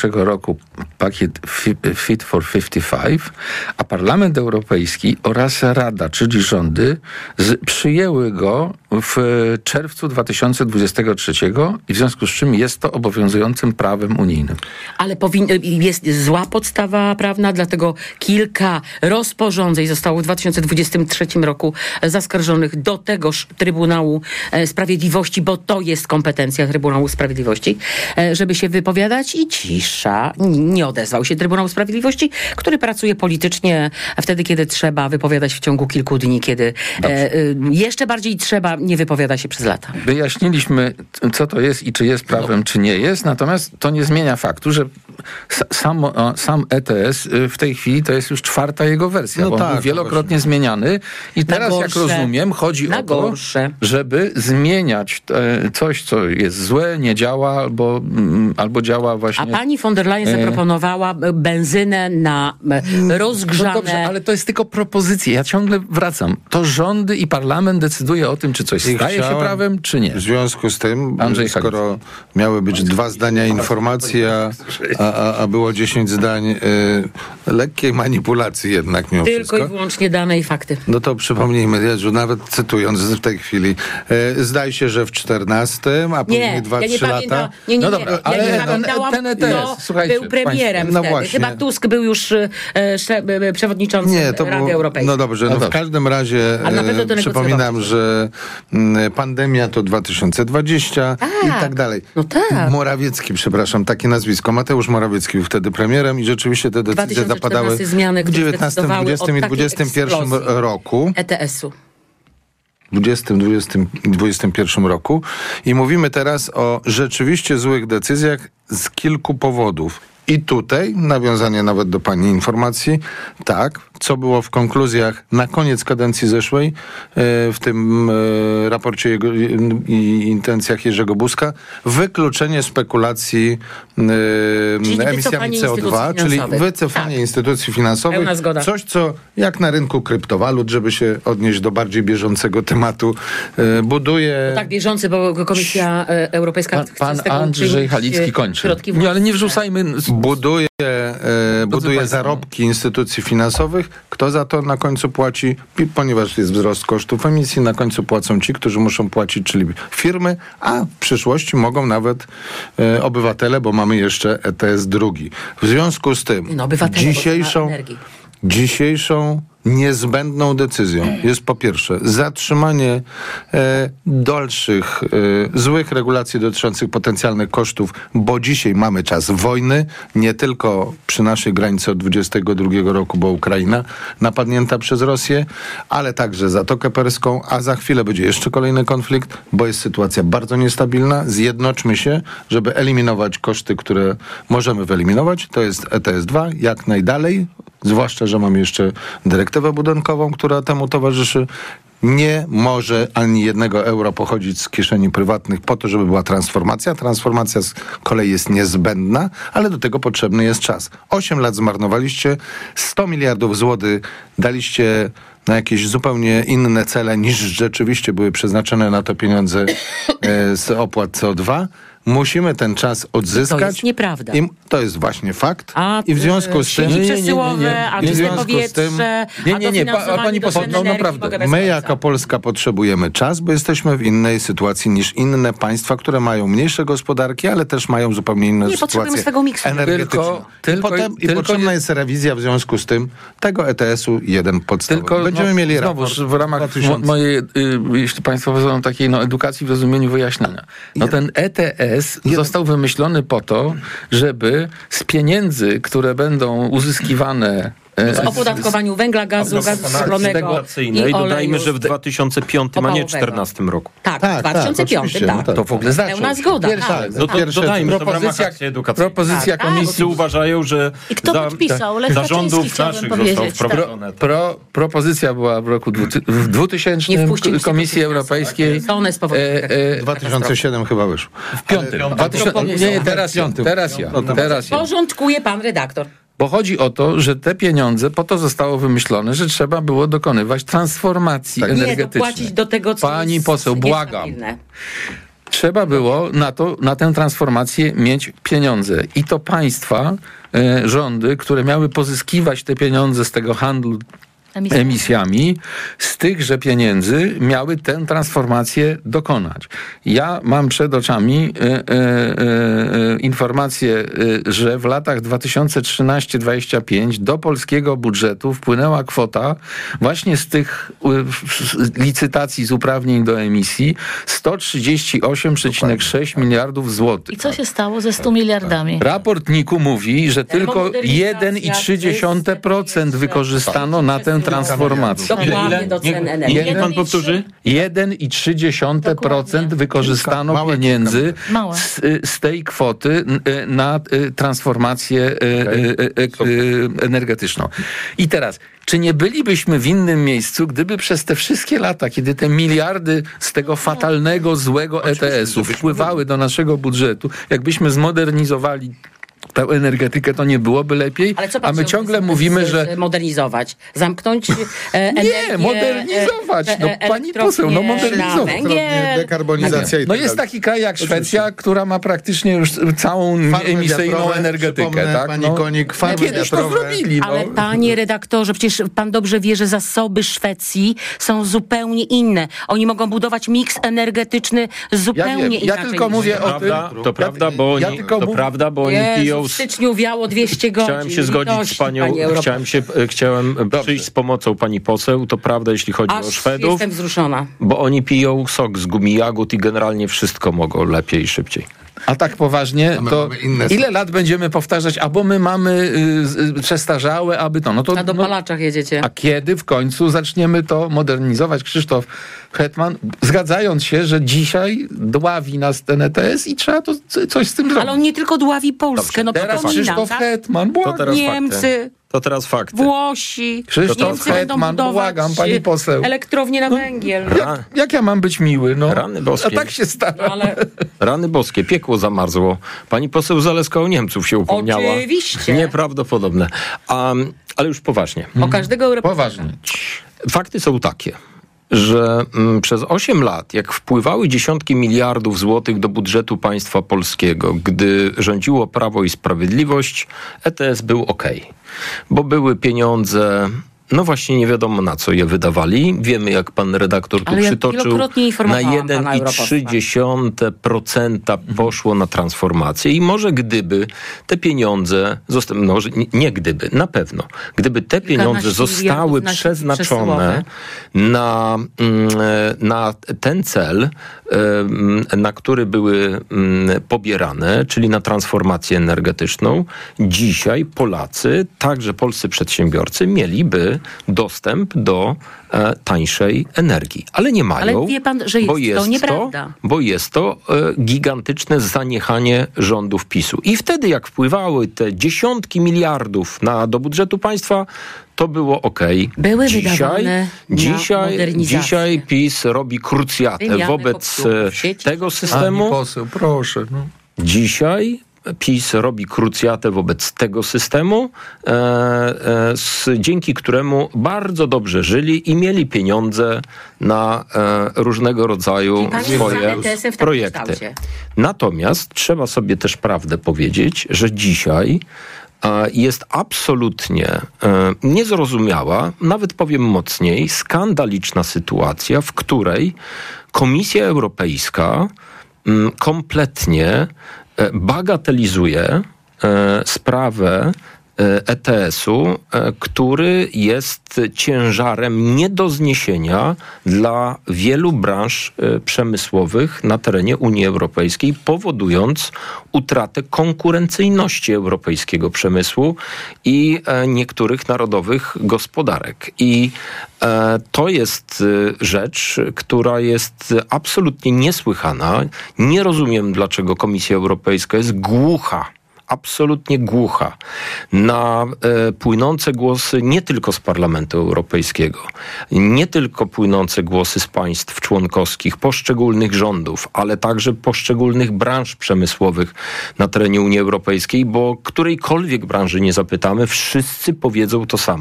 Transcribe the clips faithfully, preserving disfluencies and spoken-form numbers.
roku pakiet Fit for pięćdziesiąt pięć, a Parlament Europejski oraz Rada, czyli rządy, z, przyjęły go w czerwcu dwa tysiące dwudziestego trzeciego i w związku z czym jest to obowiązującym prawem unijnym. Ale powin- jest zła podstawa prawna, dlatego kilka rozporządzeń zostało w dwa tysiące dwudziestym trzecim roku zaskarżonych do tegoż Trybunału Sprawiedliwości, bo to jest kompetencja Trybunału Sprawiedliwości, żeby się wypowiadać i cisza. Nie odezwał się Trybunał Sprawiedliwości, który pracuje politycznie wtedy, kiedy trzeba wypowiadać w ciągu kilku dni, kiedy e, jeszcze bardziej trzeba, nie wypowiada się przez lata. Wyjaśniliśmy, co to jest i czy jest prawem, no. czy nie jest, natomiast to nie zmienia faktu, że sam, sam E T S w tej chwili to jest już czwarta jego wersja, no bo tak, on był wielokrotnie no zmieniany i teraz, gorsze, jak rozumiem, chodzi o to, gorsze. żeby zmieniać coś, co jest złe, nie działa, albo, albo działa właśnie... A pani von der Leyen zaproponowała benzynę na rozgrzane... No dobrze, ale to jest tylko propozycja. Ja ciągle wracam. To rządy i parlament decyduje o tym, czy coś I staje się prawem, czy nie. W związku z tym, Andrzej skoro Halicki. miały być dwa zdania informacji, a, a, a było dziesięć zdań y, lekkiej manipulacji jednak mimo Tylko wszystko. i wyłącznie dane i fakty. No to przypomnijmy, że nawet cytując w tej chwili, y, zdaje się, że w czternastym, a później dwa trzy ja lata... Nie, nie, no nie. dobra, Ja ale nie pamiętałam, ten E T S, słuchajcie, był premierem no wtedy. właśnie. Chyba Tusk był już e, sze, e, przewodniczącym Nie, to Rady było, Europejskiej. No dobrze, no, no w każdym razie e, przypominam, że m, pandemia to dwa tysiące dwadzieścia A, i tak dalej. No tak. Morawiecki, przepraszam, takie nazwisko. Mateusz Morawiecki był wtedy premierem i rzeczywiście te decyzje zapadały zmiany, w dziewiętnastym, dwudziestym i dwudziestym pierwszym roku. E T S-u. dwudziestym, dwudziestym i dwudziestym pierwszym roku. I mówimy teraz o rzeczywiście złych decyzjach z kilku powodów. I tutaj, nawiązanie nawet do pani informacji, tak, co było w konkluzjach na koniec kadencji zeszłej, w tym raporcie jego, i intencjach Jerzego Buzka, wykluczenie spekulacji czyli emisjami C O dwa, czyli wycofanie tak. instytucji finansowych. Coś, co jak na rynku kryptowalut, żeby się odnieść do bardziej bieżącego tematu, buduje... No tak, bieżący, bo Komisja Europejska pan, chce pan z tego Andrzej Halicki kończy. Nie, ale nie wrzucajmy... Buduje, e, buduje zarobki instytucji finansowych. Kto za to na końcu płaci? Ponieważ jest wzrost kosztów emisji, na końcu płacą ci, którzy muszą płacić, czyli firmy, a w przyszłości mogą nawet e, obywatele, bo mamy jeszcze E T S drugi. W związku z tym no, dzisiejszą, dzisiejszą niezbędną decyzją jest po pierwsze zatrzymanie e, dalszych e, złych regulacji dotyczących potencjalnych kosztów, bo dzisiaj mamy czas wojny, nie tylko przy naszej granicy od dwudziestego drugiego roku, bo Ukraina napadnięta przez Rosję, ale także Zatokę Perską, a za chwilę będzie jeszcze kolejny konflikt, bo jest sytuacja bardzo niestabilna. Zjednoczmy się, żeby eliminować koszty, które możemy wyeliminować. To jest E T S dwa, jak najdalej, zwłaszcza, że mamy jeszcze dyrektywę budynkową, która temu towarzyszy. Nie może ani jednego euro pochodzić z kieszeni prywatnych po to, żeby była transformacja. Transformacja z kolei jest niezbędna, ale do tego potrzebny jest czas. Osiem lat zmarnowaliście, sto miliardów złotych daliście na jakieś zupełnie inne cele, niż rzeczywiście były przeznaczone na to pieniądze e, z opłat C O dwa. Musimy ten czas odzyskać. To jest nieprawda. I to jest właśnie fakt. A, I w związku z tym... Nie, nie, nie, nie, nie. A czyste powietrze, nie, nie, nie. Pa, pani poseł, no naprawdę. My jako Polska potrzebujemy czas, bo jesteśmy w innej sytuacji niż inne państwa, które mają mniejsze gospodarki, ale też mają zupełnie inne nie, sytuacje swego miksu. energetyczne. Tylko, tylko, I, potem, tylko I potrzebna jest rewizja w związku z tym tego E T S-u jeden podstawowy. Tylko, Będziemy no, mieli znowuż raport w ramach mojej, y, jeśli państwo wezmą takiej no, edukacji w rozumieniu wyjaśniania. No ten E T S jeden. został wymyślony po to, żeby z pieniędzy, które będą uzyskiwane z opodatkowaniu węgla, gazu, gazu skroplonego i i dodajmy, że w dwa tysiące piątym, a nie dwa tysiące czternastym roku. Tak, tak, dwa tysiące piątym, tak. tak. To w ogóle zaczął. Pełna zgoda. Pierwszy, tak. No to Pierwsze, dodajmy, propozycja, propozycja tak, komisji Wszyscy uważają, że I kto za, podpisał? Lech zarządów naszych został wprowadzone. Pro, pro, propozycja była w roku dwutysięcznym Komisji Europejskiej. To one spowodowały. dwa tysiące siódmym chyba wyszło. W piątym. Nie, teraz ja. Teraz ja. Teraz ja. Porządkuje pan redaktor. Bo chodzi o to, że te pieniądze po to zostało wymyślone, że trzeba było dokonywać transformacji tak. energetycznej. Nie, dopłacić do tego, co Pani jest poseł, błagam. niestabilne. trzeba było na to, na tę transformację mieć pieniądze. I to państwa, e, rządy, które miały pozyskiwać te pieniądze z tego handlu emisjami. emisjami, z tychże pieniędzy miały tę transformację dokonać. Ja mam przed oczami e, e, e, informację, e, że w latach dwa tysiące trzynaście do dwudziestego piątego do polskiego budżetu wpłynęła kwota właśnie z tych e, licytacji z uprawnień do emisji sto trzydzieści osiem przecinek sześć miliardów złotych. I co się stało ze stu miliardami? Raport N I K-u mówi, że tylko jeden i trzy dziesiąte procent wykorzystano na tę transformację. Dokładnie do cen energii. Niech pan powtórzy? jeden i trzy dziesiąte procent wykorzystano Małe pieniędzy z, z tej kwoty na transformację okay. energetyczną. I teraz, czy nie bylibyśmy w innym miejscu, gdyby przez te wszystkie lata, kiedy te miliardy z tego fatalnego, złego E T S-u wpływały do naszego budżetu, jakbyśmy zmodernizowali tę energetykę, to nie byłoby lepiej, ale co pan a my ciągle z, mówimy, z, że... Modernizować, zamknąć e, energię... Nie, modernizować, no e, pani poseł, no modernizować. Dekarbonizacja i No jest taki kraj jak Szwecja, Oczywiście. która ma praktycznie już całą farmy emisyjną wiatrowe, energetykę. Tak? Pani no, Konik, farmy kiedyś to zrobili. No. Ale panie redaktorze, przecież pan dobrze wie, że zasoby Szwecji są zupełnie inne. Oni mogą budować miks energetyczny zupełnie ja wiem, inaczej. Ja tylko mówię to o prawda, tym... To prawda, bo oni, ja to mów... prawda, bo oni Jezu, piją... w styczniu wiało dwieście godzin. Chciałem się zgodzić z panią, chciałem, się, chciałem przyjść z pomocą pani poseł, to prawda, jeśli chodzi Aż o Szwedów. Jestem wzruszona. Bo oni piją sok z gumi jagód i generalnie wszystko mogą lepiej i szybciej. A tak poważnie, to ile lat będziemy powtarzać, albo my mamy y, y, przestarzałe, aby to... No to na dopalaczach no, jedziecie. A kiedy w końcu zaczniemy to modernizować? Krzysztof Hetman, zgadzając się, że dzisiaj dławi nas ten E T S i trzeba to coś z tym zrobić. Ale on nie tylko dławi Polskę. No teraz Krzysztof tak? Hetman, błagam. Niemcy... To teraz fakty. Włosi, Krzysztof Hetman, błagam, pani poseł. Elektrownie na no, węgiel. Jak, jak ja mam być miły? No? Rany boskie. A tak się stara. Ale... Rany boskie, piekło zamarzło. Pani poseł Zalewska o Niemców się upomniała. Oczywiście. Nieprawdopodobne. Um, ale już poważnie. O każdego Europejczyka. Poważnie. Fakty są takie, że mm, przez osiem lat, jak wpływały dziesiątki miliardów złotych do budżetu państwa polskiego, gdy rządziło Prawo i Sprawiedliwość, E T S był okej. Bo były pieniądze... No właśnie nie wiadomo na co je wydawali. Wiemy, jak pan redaktor tu Ale przytoczył, na jeden i trzy dziesiąte procent poszło na transformację i może gdyby te pieniądze, zosta- no, nie gdyby, na pewno, gdyby te pieniądze zostały przeznaczone na, na ten cel, na który były pobierane, czyli na transformację energetyczną, dzisiaj Polacy, także polscy przedsiębiorcy mieliby dostęp do e, tańszej energii. Ale nie mają, ale wie pan, że jest, bo jest to nieprawda. To, bo jest to e, gigantyczne zaniechanie rządów PiSu. I wtedy jak wpływały te dziesiątki miliardów na, do budżetu państwa, to było okej. Były dzisiaj, wydawane dzisiaj, na dzisiaj PiS robi krucjatę Wymiany wobec tego systemu. Pani poseł, proszę. No. Dzisiaj PiS robi krucjatę wobec tego systemu, e, e, z, dzięki któremu bardzo dobrze żyli i mieli pieniądze na e, różnego rodzaju swoje projekty. Natomiast trzeba sobie też prawdę powiedzieć, że dzisiaj e, jest absolutnie e, niezrozumiała, nawet powiem mocniej, skandaliczna sytuacja, w której Komisja Europejska m, kompletnie bagatelizuje sprawę E T S-u, który jest ciężarem nie do zniesienia dla wielu branż przemysłowych na terenie Unii Europejskiej, powodując utratę konkurencyjności europejskiego przemysłu i niektórych narodowych gospodarek. I to jest rzecz, która jest absolutnie niesłychana. Nie rozumiem, dlaczego Komisja Europejska jest głucha, absolutnie głucha na e, płynące głosy nie tylko z Parlamentu Europejskiego, nie tylko płynące głosy z państw członkowskich, poszczególnych rządów, ale także poszczególnych branż przemysłowych na terenie Unii Europejskiej, bo którejkolwiek branży nie zapytamy, wszyscy powiedzą to samo.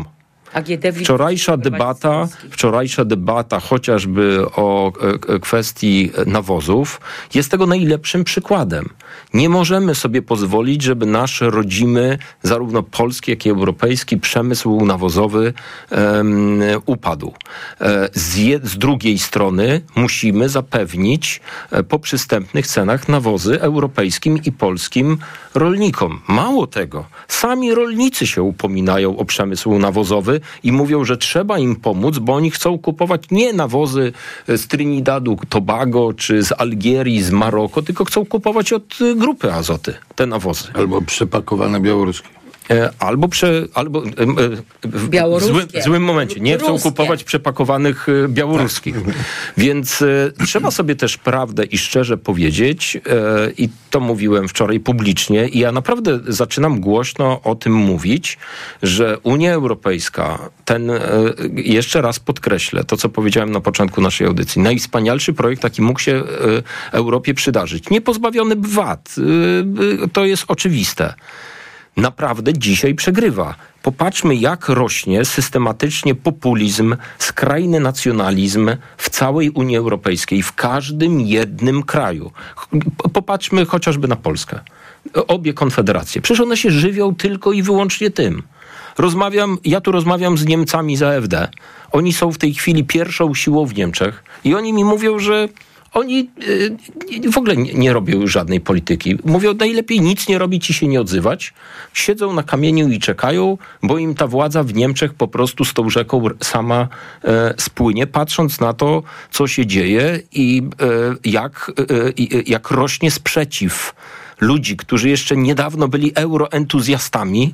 Wczorajsza debata, wczorajsza debata chociażby o kwestii nawozów jest tego najlepszym przykładem. Nie możemy sobie pozwolić, żeby nasz rodzimy, zarówno polski, jak i europejski przemysł nawozowy um, upadł. Z, je, z drugiej strony musimy zapewnić po przystępnych cenach nawozy europejskim i polskim rolnikom. Mało tego, sami rolnicy się upominają o przemysł nawozowy i mówią, że trzeba im pomóc, bo oni chcą kupować nie nawozy z Trinidadu, Tobago, czy z Algierii, z Maroko, tylko chcą kupować od Grupy Azoty te nawozy. Albo przepakowane białoruskie. Albo, prze, albo w, w, złym, w złym momencie. Nie chcą Ruskie. kupować przepakowanych białoruskich. Tak. Więc e, trzeba sobie też prawdę i szczerze powiedzieć, e, i to mówiłem wczoraj publicznie, i ja naprawdę zaczynam głośno o tym mówić, że Unia Europejska, ten, e, jeszcze raz podkreślę to, co powiedziałem na początku naszej audycji, najwspanialszy projekt, jaki mógł się e, Europie przydarzyć. Nie pozbawiony wad. E, to jest oczywiste. Naprawdę dzisiaj przegrywa. Popatrzmy, jak rośnie systematycznie populizm, skrajny nacjonalizm w całej Unii Europejskiej, w każdym jednym kraju. Popatrzmy chociażby na Polskę. Obie konfederacje. Przecież one się żywią tylko i wyłącznie tym. Rozmawiam, ja tu rozmawiam z Niemcami z A F D. Oni są w tej chwili pierwszą siłą w Niemczech i oni mi mówią, że oni y, w ogóle nie, nie robią już żadnej polityki. Mówią, najlepiej nic nie robić i się nie odzywać. Siedzą na kamieniu i czekają, bo im ta władza w Niemczech po prostu z tą rzeką sama e, spłynie, patrząc na to, co się dzieje i e, jak, e, jak rośnie sprzeciw ludzi, którzy jeszcze niedawno byli euroentuzjastami,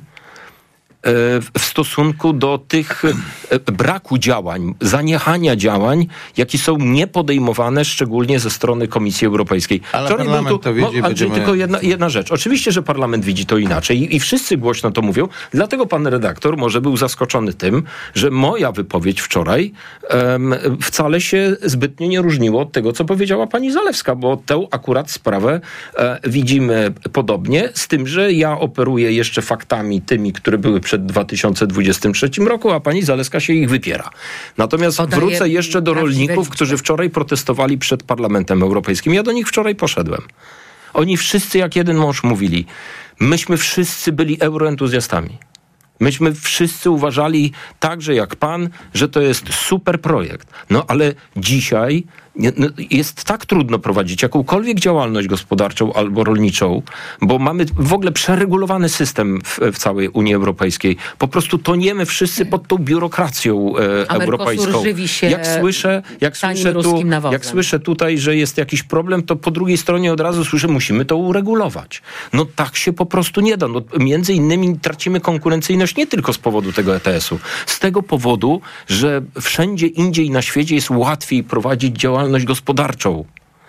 w stosunku do tych braku działań, zaniechania działań, jakie są niepodejmowane szczególnie ze strony Komisji Europejskiej. Ale Wczoraj parlament tu, to widzi, no, będziemy... Tylko jedna, jedna rzecz. Oczywiście, że parlament widzi to inaczej i, i wszyscy głośno to mówią. Dlatego pan redaktor może był zaskoczony tym, że moja wypowiedź wczoraj um, wcale się zbytnio nie różniło od tego, co powiedziała pani Zalewska, bo tę akurat sprawę e, widzimy podobnie, z tym, że ja operuję jeszcze faktami tymi, które były przed dwa tysiące dwudziestym trzecim roku, a pani Zalewska się ich wypiera. Natomiast Podaję wrócę jeszcze do rolników, którzy wczoraj protestowali przed Parlamentem Europejskim. Ja do nich wczoraj poszedłem. Oni wszyscy jak jeden mąż mówili, myśmy wszyscy byli euroentuzjastami. Myśmy wszyscy uważali, także jak pan, że to jest super projekt. No ale dzisiaj jest tak trudno prowadzić jakąkolwiek działalność gospodarczą albo rolniczą, bo mamy w ogóle przeregulowany system w, w całej Unii Europejskiej. Po prostu toniemy wszyscy pod tą biurokracją e, europejską. Żywi się jak słyszę, jak słyszę, tu, jak słyszę tutaj, że jest jakiś problem, to po drugiej stronie od razu słyszę, musimy to uregulować. No tak się po prostu nie da. No, między innymi tracimy konkurencyjność nie tylko z powodu tego E T S-u. Z tego powodu, że wszędzie indziej na świecie jest łatwiej prowadzić działalność gospodarczą.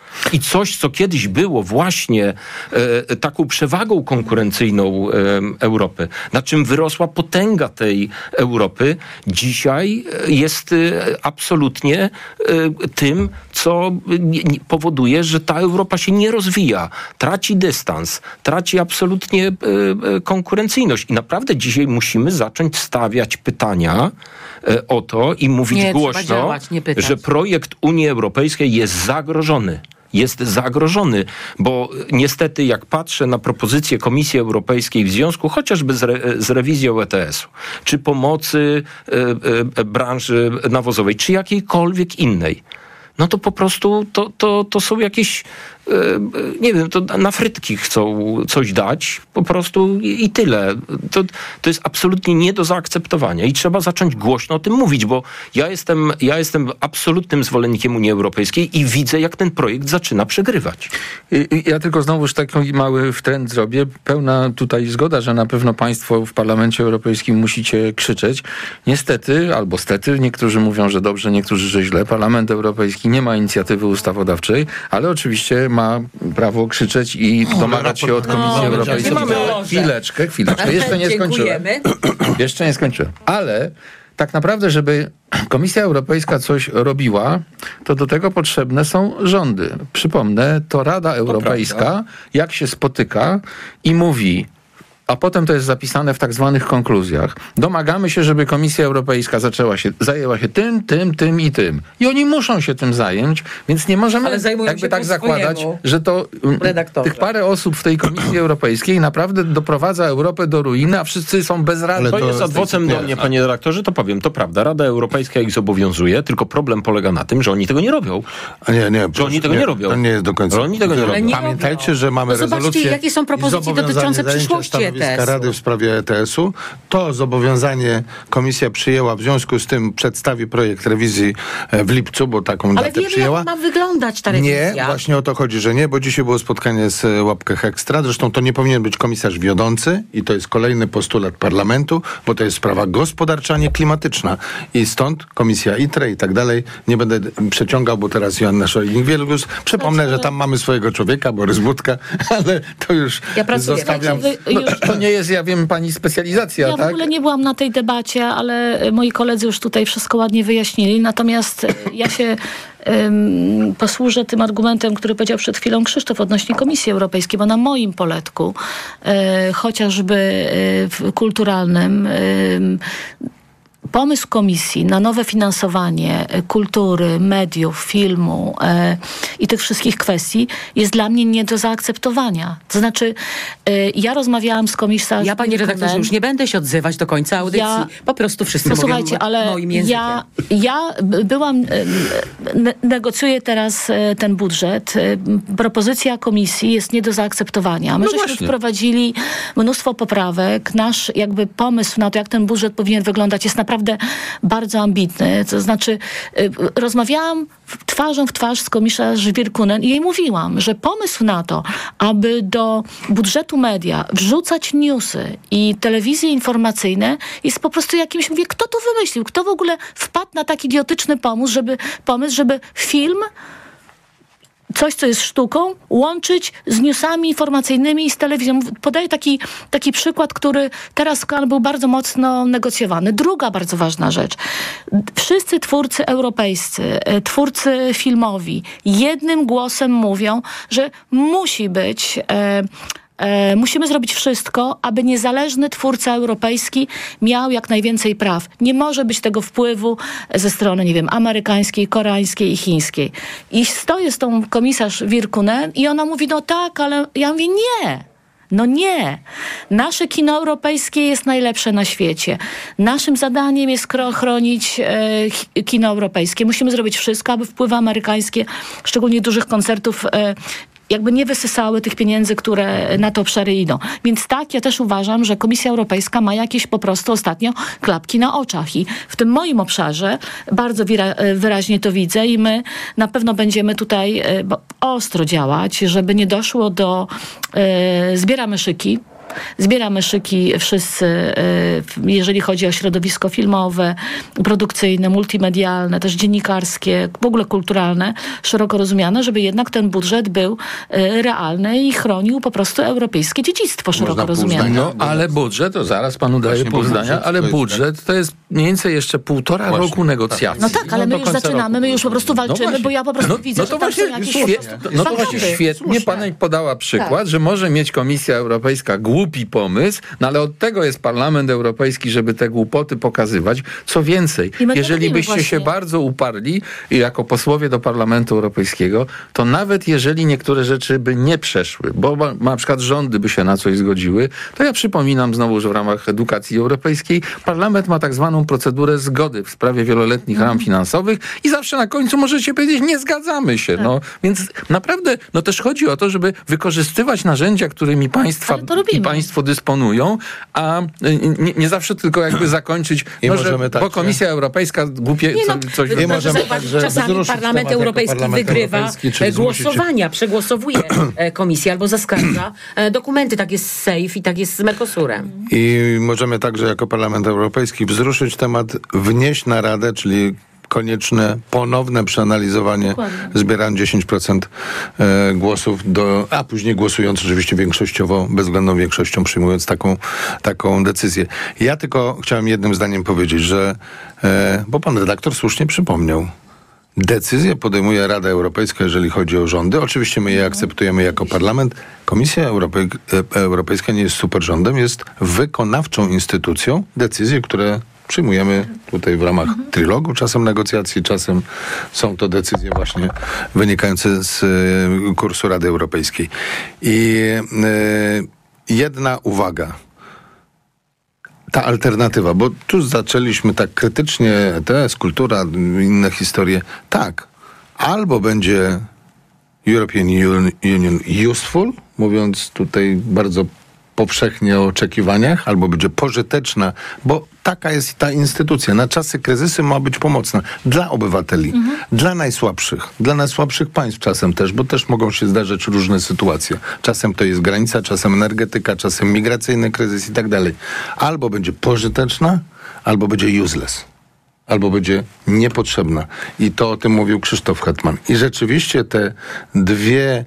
I coś, co kiedyś było właśnie e, taką przewagą konkurencyjną e, Europy, na czym wyrosła potęga tej Europy, dzisiaj jest e, absolutnie e, tym, co nie, powoduje, że ta Europa się nie rozwija, traci dystans, traci absolutnie e, e, konkurencyjność. I naprawdę dzisiaj musimy zacząć stawiać pytania e, o to i mówić nie, głośno, działać, że projekt Unii Europejskiej jest zagrożony. Jest zagrożony, bo niestety jak patrzę na propozycje Komisji Europejskiej w związku chociażby z, re, z rewizją E T S-u, czy pomocy e, e, branży nawozowej, czy jakiejkolwiek innej, no to po prostu to, to, to są jakieś, e, nie wiem, to na frytki chcą coś dać, po prostu i, i tyle. To, to jest absolutnie nie do zaakceptowania i trzeba zacząć głośno o tym mówić, bo ja jestem, ja jestem absolutnym zwolennikiem Unii Europejskiej i widzę, jak ten projekt zaczyna przegrywać. Ja tylko znowuż taki mały wtręt zrobię. Pełna tutaj zgoda, że na pewno państwo w Parlamencie Europejskim musicie krzyczeć. Niestety, albo stety, niektórzy mówią, że dobrze, niektórzy, że źle. Parlament Europejski nie ma inicjatywy ustawodawczej, ale oczywiście ma prawo krzyczeć i domagać się od Komisji no, Europejskiej. Mamy... Chwileczkę, chwileczkę. Jeszcze nie skończyłem. Jeszcze nie skończyłem. Ale tak naprawdę, żeby Komisja Europejska coś robiła, to do tego potrzebne są rządy. Przypomnę, to Rada Europejska, jak się spotyka i mówi a potem to jest zapisane w tak zwanych konkluzjach. Domagamy się, żeby Komisja Europejska zaczęła się, zajęła się tym, tym, tym i tym. I oni muszą się tym zająć, więc nie możemy jakby tak zakładać, że to redaktorze. Tych parę osób w tej Komisji Europejskiej naprawdę doprowadza Europę do ruiny, a wszyscy są bezradni. To, to jest adwocem do mnie, panie redaktorze, to powiem, to prawda. Rada Europejska ich zobowiązuje, tylko problem polega na tym, że oni tego nie robią. A nie, nie. Że oni tego nie, nie robią. To nie jest do końca. Że oni tego nie robią. Nie Pamiętajcie, robią. że mamy no rezolucję. Zobaczcie, jakie są propozycje dotyczące przyszłości E T S-u. Rady w sprawie E T S-u. To zobowiązanie komisja przyjęła, w związku z tym przedstawi projekt rewizji w lipcu, bo taką Ale datę wiemy, przyjęła. jak ma wyglądać ta rewizja. Nie, właśnie o to chodzi, że nie, bo dzisiaj było spotkanie z Łapkach Ekstra. Zresztą to nie powinien być komisarz wiodący i to jest kolejny postulat parlamentu, bo to jest sprawa gospodarcza, a nie klimatyczna. I stąd komisja I T R E i tak dalej. Nie będę przeciągał, bo teraz Joanna Scheuring-Wielgus. Przypomnę, że tam mamy swojego człowieka, Borys Budka, ale to już ja pracuję. zostawiam. Wy, już... To nie jest, ja wiem, pani specjalizacja, ja tak? w ogóle nie byłam na tej debacie, ale moi koledzy już tutaj wszystko ładnie wyjaśnili. Natomiast ja się um, posłużę tym argumentem, który powiedział przed chwilą Krzysztof odnośnie Komisji Europejskiej, bo na moim poletku, e, chociażby e, kulturalnym, e, pomysł komisji na nowe finansowanie kultury, mediów, filmu e, i tych wszystkich kwestii jest dla mnie nie do zaakceptowania. To znaczy, e, ja rozmawiałam z komisarzem... Ja, panie redaktorze, już nie będę się odzywać do końca audycji. Ja, po prostu wszyscy mówią słuchajcie, ale moim językiem. Ja, ja byłam... Ne, negocjuję teraz ten budżet. Propozycja komisji jest nie do zaakceptowania. My no żeśmy właśnie. wprowadzili mnóstwo poprawek. Nasz jakby pomysł na to, jak ten budżet powinien wyglądać, jest naprawdę bardzo ambitny. To znaczy, y, rozmawiałam w, twarzą w twarz z komisarz Virkkunen i jej mówiłam, że pomysł na to, aby do budżetu media wrzucać newsy i telewizje informacyjne jest po prostu jakimś, mówię, kto to wymyślił? Kto w ogóle wpadł na taki idiotyczny pomysł, żeby, pomysł, żeby film, coś, co jest sztuką, łączyć z newsami informacyjnymi i z telewizją. Podaję taki, taki przykład, który teraz był bardzo mocno negocjowany. Druga bardzo ważna rzecz. Wszyscy twórcy europejscy, twórcy filmowi jednym głosem mówią, że musi być... E, E, musimy zrobić wszystko, aby niezależny twórca europejski miał jak najwięcej praw. Nie może być tego wpływu ze strony, nie wiem, amerykańskiej, koreańskiej i chińskiej. I stoję z tą komisarz Virkkunen i ona mówi, no tak, ale ja mówię, nie. No nie. Nasze kino europejskie jest najlepsze na świecie. Naszym zadaniem jest chronić e, kino europejskie. Musimy zrobić wszystko, aby wpływy amerykańskie, szczególnie dużych koncertów, e, jakby nie wysysały tych pieniędzy, które na te obszary idą. Więc tak, ja też uważam, że Komisja Europejska ma jakieś po prostu ostatnio klapki na oczach. I w tym moim obszarze bardzo wira- wyraźnie to widzę i my na pewno będziemy tutaj ostro działać, żeby nie doszło do... E, zbieramy szyki. Zbieramy szyki wszyscy, jeżeli chodzi o środowisko filmowe, produkcyjne, multimedialne, też dziennikarskie, w ogóle kulturalne, szeroko rozumiane, żeby jednak ten budżet był realny i chronił po prostu europejskie dziedzictwo szeroko rozumiane. No, ale budżet, to zaraz panu daję pół zdania, ale budżet to jest mniej więcej jeszcze półtora właśnie, roku negocjacji. No tak, ale my już zaczynamy, roku. my już po prostu walczymy, no bo ja po prostu no, widzę, no to że tam właśnie, są jakieś świetnie, no to właśnie świetnie pani podała przykład, tak. że może mieć Komisja Europejska głupi pomysł, no ale od tego jest Parlament Europejski, żeby te głupoty pokazywać. Co więcej, jeżeli byście właśnie. się bardzo uparli jako posłowie do Parlamentu Europejskiego, to nawet jeżeli niektóre rzeczy by nie przeszły, bo na przykład rządy by się na coś zgodziły, to ja przypominam znowu, że w ramach edukacji europejskiej Parlament ma tak zwaną procedurę zgody w sprawie wieloletnich ram finansowych i zawsze na końcu możecie powiedzieć, nie zgadzamy się. Tak. No, więc naprawdę no też chodzi o to, żeby wykorzystywać narzędzia, którymi państwa i państwo dysponują, a nie, nie zawsze tylko jakby zakończyć, no, że, tak, bo Komisja że... Europejska głupie nie, no, co, coś... Nie możemy tak, że czasami Parlament Europejski Parlament wygrywa Europejski, głosowania, się... przegłosowuje komisję albo zaskarża dokumenty. Tak jest z SAFE i tak jest z Mercosurem. I możemy także jako Parlament Europejski wzruszyć temat, wnieść na Radę, czyli konieczne ponowne przeanalizowanie, zbieranie dziesięć procent e, głosów, do, a później głosując oczywiście większościowo, bezwzględną większością przyjmując taką, taką decyzję. Ja tylko chciałem jednym zdaniem powiedzieć, że, e, bo pan redaktor słusznie przypomniał, Decyzje podejmuje Rada Europejska, jeżeli chodzi o rządy. Oczywiście my je akceptujemy jako parlament. Komisja Europej- Europejska nie jest superrządem, jest wykonawczą instytucją. Decyzje, które przyjmujemy tutaj w ramach mhm. trylogu, czasem negocjacji, czasem są to decyzje właśnie wynikające z y, kursu Rady Europejskiej. I y, jedna uwaga. Ta alternatywa, bo tu zaczęliśmy tak krytycznie, E T S, kultura, inne historie. Tak, albo będzie European Union useful, mówiąc tutaj bardzo powszechnie o oczekiwaniach, albo będzie pożyteczna, bo taka jest ta instytucja. Na czasy kryzysu ma być pomocna dla obywateli, mhm. dla najsłabszych, dla najsłabszych państw czasem też, bo też mogą się zdarzać różne sytuacje. Czasem to jest granica, czasem energetyka, czasem migracyjny kryzys i tak dalej. Albo będzie pożyteczna, albo będzie useless. Albo będzie niepotrzebna. I to o tym mówił Krzysztof Hetman. I rzeczywiście te dwie,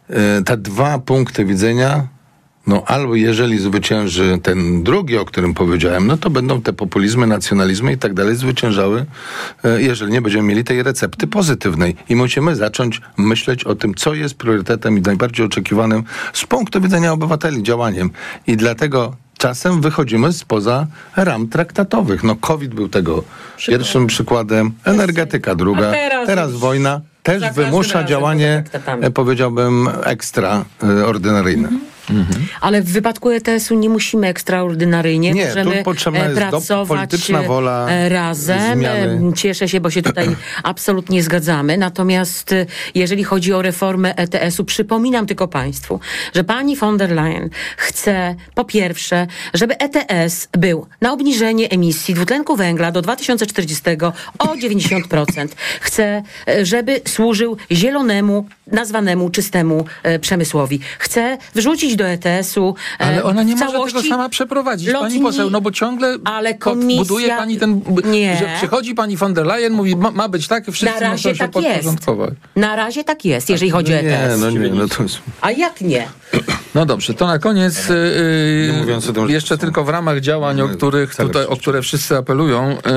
te dwa punkty widzenia, no albo jeżeli zwycięży ten drugi, o którym powiedziałem, no to będą te populizmy, nacjonalizmy i tak dalej zwyciężały, jeżeli nie będziemy mieli tej recepty pozytywnej. I musimy zacząć myśleć o tym, co jest priorytetem i najbardziej oczekiwanym z punktu widzenia obywateli działaniem. I dlatego czasem wychodzimy spoza ram traktatowych. No COVID był tego Przykład. pierwszym przykładem, energetyka druga, teraz, teraz wojna też wymusza działanie, powiedziałbym, ekstraordynaryjne. Mhm. Mhm. Ale w wypadku E T S-u nie musimy ekstraordynaryjnie. Nie, możemy tu potrzebna jest pracować polityczna wola razem. Zmiany. Cieszę się, bo się tutaj absolutnie zgadzamy. Natomiast jeżeli chodzi o reformę E T S-u, przypominam tylko państwu, że pani von der Leyen chce po pierwsze, żeby E T S był na obniżenie emisji dwutlenku węgla do dwa tysiące czterdziestego o dziewięćdziesiąt procent. Chce, żeby służył zielonemu, nazwanemu czystemu przemysłowi. Chce wrzucić do E T S-u Ale ona nie może tego sama przeprowadzić, lotni, pani poseł, no bo ciągle ale komisja, buduje pani ten... Nie. Że przychodzi pani von der Leyen, mówi, ma, ma być tak, wszyscy na razie muszą się tak podporządkować. Jest. Na razie tak jest, jeżeli chodzi o E T S. Nie, no nie, no to jest... A jak nie? No dobrze, to na koniec yy, nie mówiąc o tym, jeszcze są... tylko w ramach działań, o których tutaj, o które wszyscy apelują, yy,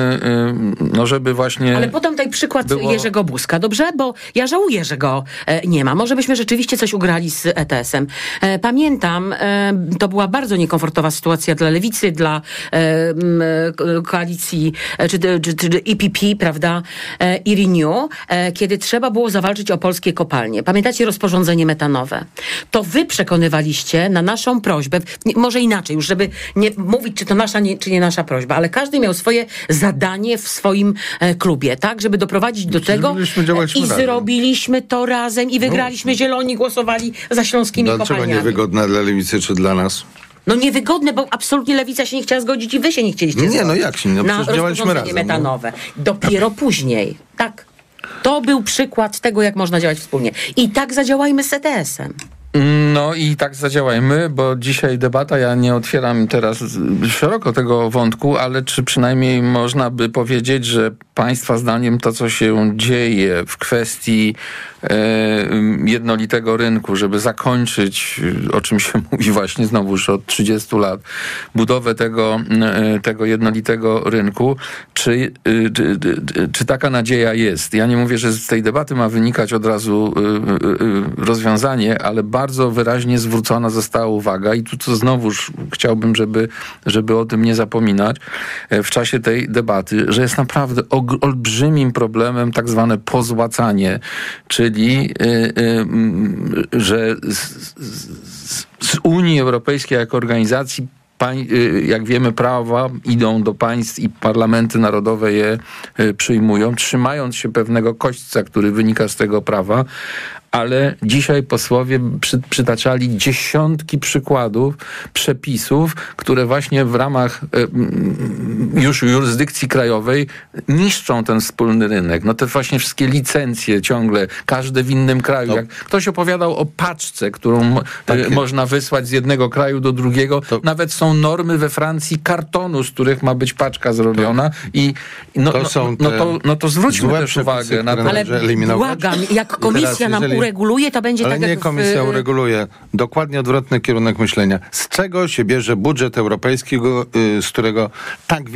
yy, no żeby właśnie... Ale podam tutaj przykład było... Jerzego Buzka, dobrze? Bo ja żałuję, że go e, nie ma. Może byśmy rzeczywiście coś ugrali z E T S-em. E, pamiętam, e, to była bardzo niekomfortowa sytuacja dla Lewicy, dla e, m, koalicji, e, czy, czy, czy E P P, prawda, e, i Renew, e, kiedy trzeba było zawalczyć o polskie kopalnie. Pamiętacie rozporządzenie metanowe? To wy przekonywaliście na naszą prośbę, może inaczej już, żeby nie mówić, czy to nasza, nie, czy nie nasza prośba, ale każdy miał swoje zadanie w swoim e, klubie, tak, żeby doprowadzić do tego e, i razem. Zrobiliśmy to razem i wygraliśmy. No. Zieloni głosowali za śląskimi Dlaczego kopalniami. Dlaczego niewygodne dla Lewicy, czy dla nas? No niewygodne, bo absolutnie Lewica się nie chciała zgodzić i wy się nie chcieliście nie, zgodzić. Nie, no jak się nie? No, na działaliśmy razem. metanowe. No. Dopiero później. Tak. To był przykład tego, jak można działać wspólnie. I tak zadziałajmy z E T S-em. No i tak zadziałajmy, bo dzisiaj debata, ja nie otwieram teraz szeroko tego wątku, ale czy przynajmniej można by powiedzieć, że państwa zdaniem to, co się dzieje w kwestii e, jednolitego rynku, żeby zakończyć, o czym się mówi właśnie znowu już od trzydziestu lat, budowę tego, e, tego jednolitego rynku, czy, e, czy, czy taka nadzieja jest? Ja nie mówię, że z tej debaty ma wynikać od razu e, e, rozwiązanie, ale bardzo wyraźnie zwrócona została uwaga i tu co znowuż chciałbym, żeby, żeby o tym nie zapominać w czasie tej debaty, że jest naprawdę olbrzymim problemem tak zwane pozłacanie, czyli yy, yy, że z, z, z Unii Europejskiej jako organizacji, jak wiemy, prawa idą do państw i parlamenty narodowe je przyjmują, trzymając się pewnego kośćca, który wynika z tego prawa, ale dzisiaj posłowie przy, przytaczali dziesiątki przykładów, przepisów, które właśnie w ramach y, już jurysdykcji krajowej niszczą ten wspólny rynek. No te właśnie wszystkie licencje ciągle, każde w innym kraju. No. Jak ktoś opowiadał o paczce, którą y, można wysłać z jednego kraju do drugiego. To... Nawet są normy we Francji kartonu, z których ma być paczka zrobiona. To... I no, to są no, no, to, no to zwróćmy też uwagę na to. Ale błagam, jak komisja nam teraz, ureguluje, to będzie ale tak nie jak komisja w... ureguluje. Dokładnie odwrotny kierunek myślenia. Z czego się bierze budżet europejski, z którego tak wiele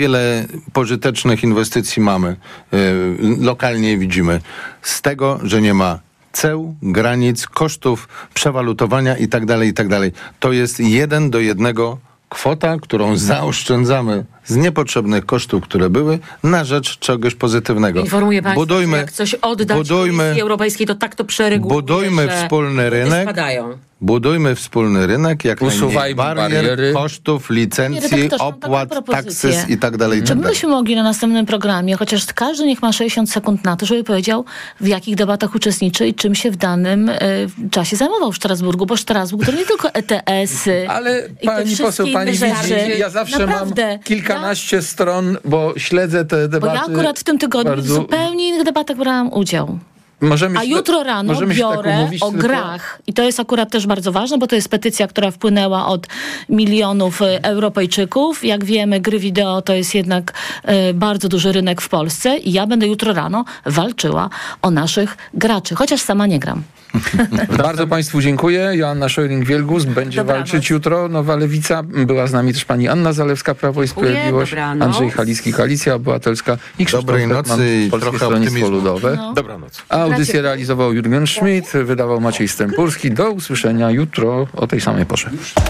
wiele pożytecznych inwestycji mamy, lokalnie widzimy, z tego, że nie ma ceł, granic, kosztów przewalutowania i tak dalej, i tak dalej. To jest jeden do jednego kwota, którą zaoszczędzamy z niepotrzebnych kosztów, które były, na rzecz czegoś pozytywnego. Informuję Państwa, budujmy, że jak coś oddać budujmy, Komisji Europejskiej, to tak to przereguluje, budujmy wspólny rynek. Spadają. Budujmy wspólny rynek, jak usuwajmy barier, bariery, kosztów, licencji, opłat, taksys i tak dalej. Czy my byśmy mogli na następnym programie, chociaż każdy niech ma sześćdziesiąt sekund na to, żeby powiedział, w jakich debatach uczestniczy i czym się w danym y, czasie zajmował w Strasburgu, bo Strasburg to nie tylko E T S-y. Ale pani poseł, pani widzi, ja zawsze Naprawdę, mam kilkanaście ja... stron, bo śledzę te debaty. Bo ja akurat w tym tygodniu bardzo... w zupełnie innych debatach brałam udział. Możemy A jutro rano biorę tak umówić, o tylko... grach. I to jest akurat też bardzo ważne, bo to jest petycja, która wpłynęła od milionów Europejczyków. Jak wiemy, gry wideo to jest jednak y, bardzo duży rynek w Polsce i ja będę jutro rano walczyła o naszych graczy, chociaż sama nie gram. Bardzo Państwu dziękuję. Joanna Szojring-Wielgus będzie Dobranoc. walczyć jutro. Nowa Lewica. Była z nami też pani Anna Zalewska, Prawo i Sprawiedliwość. Dobranoc. Andrzej Halicki, Koalicja Obywatelska i Krzysztof Dobrej nocy i Polskie Stronnictwo Ludowe. No. Dobranoc. A audycję realizował Jurgen Schmidt, wydawał Maciej Stępurski. Do usłyszenia jutro o tej samej porze.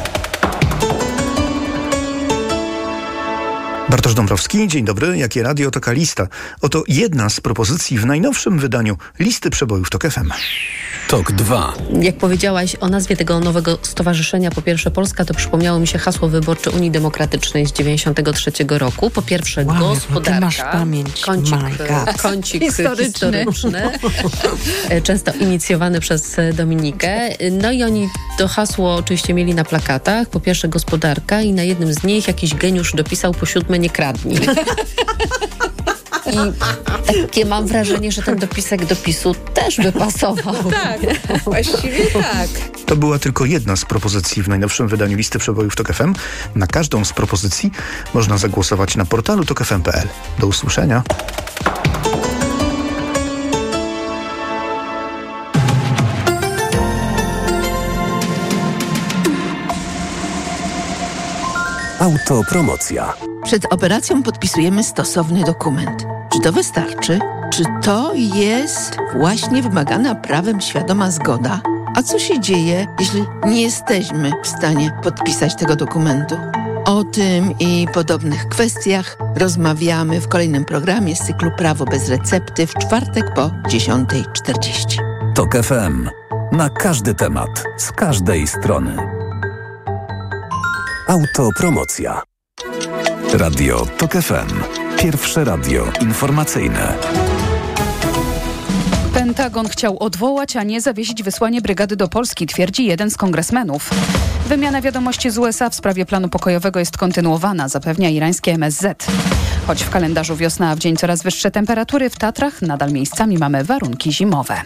Bartosz Dąbrowski, dzień dobry. Jakie radio, taka lista. Oto jedna z propozycji w najnowszym wydaniu listy przebojów Tok F M. Tok dwa. Jak powiedziałaś o nazwie tego nowego stowarzyszenia, po pierwsze Polska, to przypomniało mi się hasło wyborcze Unii Demokratycznej z dziewięćdziesiątego trzeciego roku. Po pierwsze wow, gospodarka. Ty masz pamięć. Kącik, kącik historyczny. historyczny. Często inicjowany przez Dominikę. No i oni to hasło oczywiście mieli na plakatach. Po pierwsze gospodarka i na jednym z nich jakiś geniusz dopisał po siódme nie kradnij. I takie mam wrażenie, że ten dopisek do PiSu też by pasował. Tak, właściwie tak. To była tylko jedna z propozycji w najnowszym wydaniu listy przebojów Tok F M. Na każdą z propozycji można zagłosować na portalu tok f m kropka p l. Do usłyszenia. Autopromocja. Przed operacją podpisujemy stosowny dokument. Czy to wystarczy? Czy to jest właśnie wymagana prawem świadoma zgoda? A co się dzieje, jeśli nie jesteśmy w stanie podpisać tego dokumentu? O tym i podobnych kwestiach rozmawiamy w kolejnym programie z cyklu Prawo bez recepty w czwartek po dziesiąta czterdzieści. Tok F M. Na każdy temat, z każdej strony. Autopromocja. Radio Tok F M. Pierwsze radio informacyjne. Pentagon chciał odwołać, a nie zawiesić wysłanie brygady do Polski, twierdzi jeden z kongresmenów. Wymiana wiadomości z U S A w sprawie planu pokojowego jest kontynuowana, zapewnia irańskie M S Z. Choć w kalendarzu wiosna, a w dzień coraz wyższe temperatury, w Tatrach nadal miejscami mamy warunki zimowe.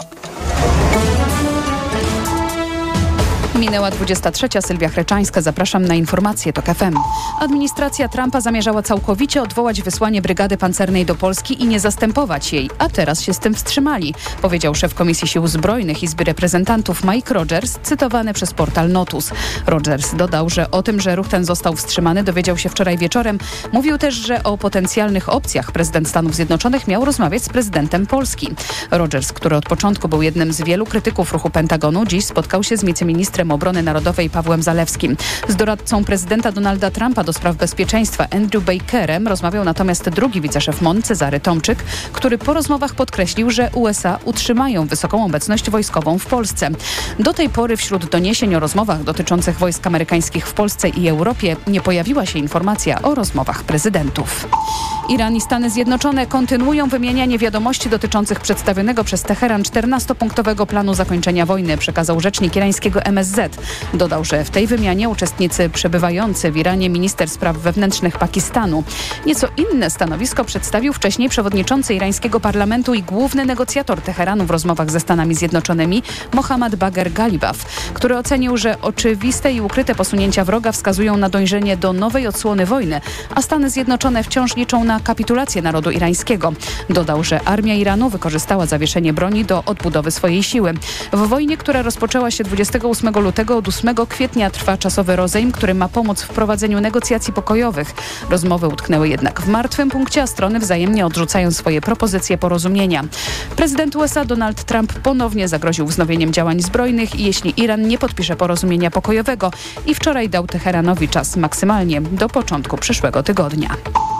Minęła dwudziesta trzecia. Sylwia Chreczańska. Zapraszam na informacje Tok F M. Administracja Trumpa zamierzała całkowicie odwołać wysłanie brygady pancernej do Polski i nie zastępować jej, a teraz się z tym wstrzymali, powiedział szef Komisji Sił Zbrojnych Izby Reprezentantów Mike Rogers, cytowany przez portal Notus. Rogers dodał, że o tym, że ruch ten został wstrzymany, dowiedział się wczoraj wieczorem. Mówił też, że o potencjalnych opcjach prezydent Stanów Zjednoczonych miał rozmawiać z prezydentem Polski. Rogers, który od początku był jednym z wielu krytyków ruchu Pentagonu, dziś spotkał się z wiceministrem Obrony Narodowej Pawłem Zalewskim. Z doradcą prezydenta Donalda Trumpa do spraw bezpieczeństwa Andrew Bakerem rozmawiał natomiast drugi wiceszef M O N, Cezary Tomczyk, który po rozmowach podkreślił, że U S A utrzymają wysoką obecność wojskową w Polsce. Do tej pory wśród doniesień o rozmowach dotyczących wojsk amerykańskich w Polsce i Europie nie pojawiła się informacja o rozmowach prezydentów. Iran i Stany Zjednoczone kontynuują wymienianie wiadomości dotyczących przedstawionego przez Teheran czternastopunktowego planu zakończenia wojny, przekazał rzecznik irańskiego M S Z. Dodał, że w tej wymianie uczestnicy przebywający w Iranie minister spraw wewnętrznych Pakistanu. Nieco inne stanowisko przedstawił wcześniej przewodniczący irańskiego parlamentu i główny negocjator Teheranu w rozmowach ze Stanami Zjednoczonymi Mohammad Bagher Ghalibaf, który ocenił, że oczywiste i ukryte posunięcia wroga wskazują na dążenie do nowej odsłony wojny, a Stany Zjednoczone wciąż liczą na na kapitulację narodu irańskiego. Dodał, że armia Iranu wykorzystała zawieszenie broni do odbudowy swojej siły. W wojnie, która rozpoczęła się dwudziestego ósmego lutego, od ósmego kwietnia trwa czasowy rozejm, który ma pomóc w prowadzeniu negocjacji pokojowych. Rozmowy utknęły jednak w martwym punkcie, a strony wzajemnie odrzucają swoje propozycje porozumienia. Prezydent U S A Donald Trump ponownie zagroził wznowieniem działań zbrojnych, jeśli Iran nie podpisze porozumienia pokojowego i wczoraj dał Teheranowi czas maksymalnie do początku przyszłego tygodnia.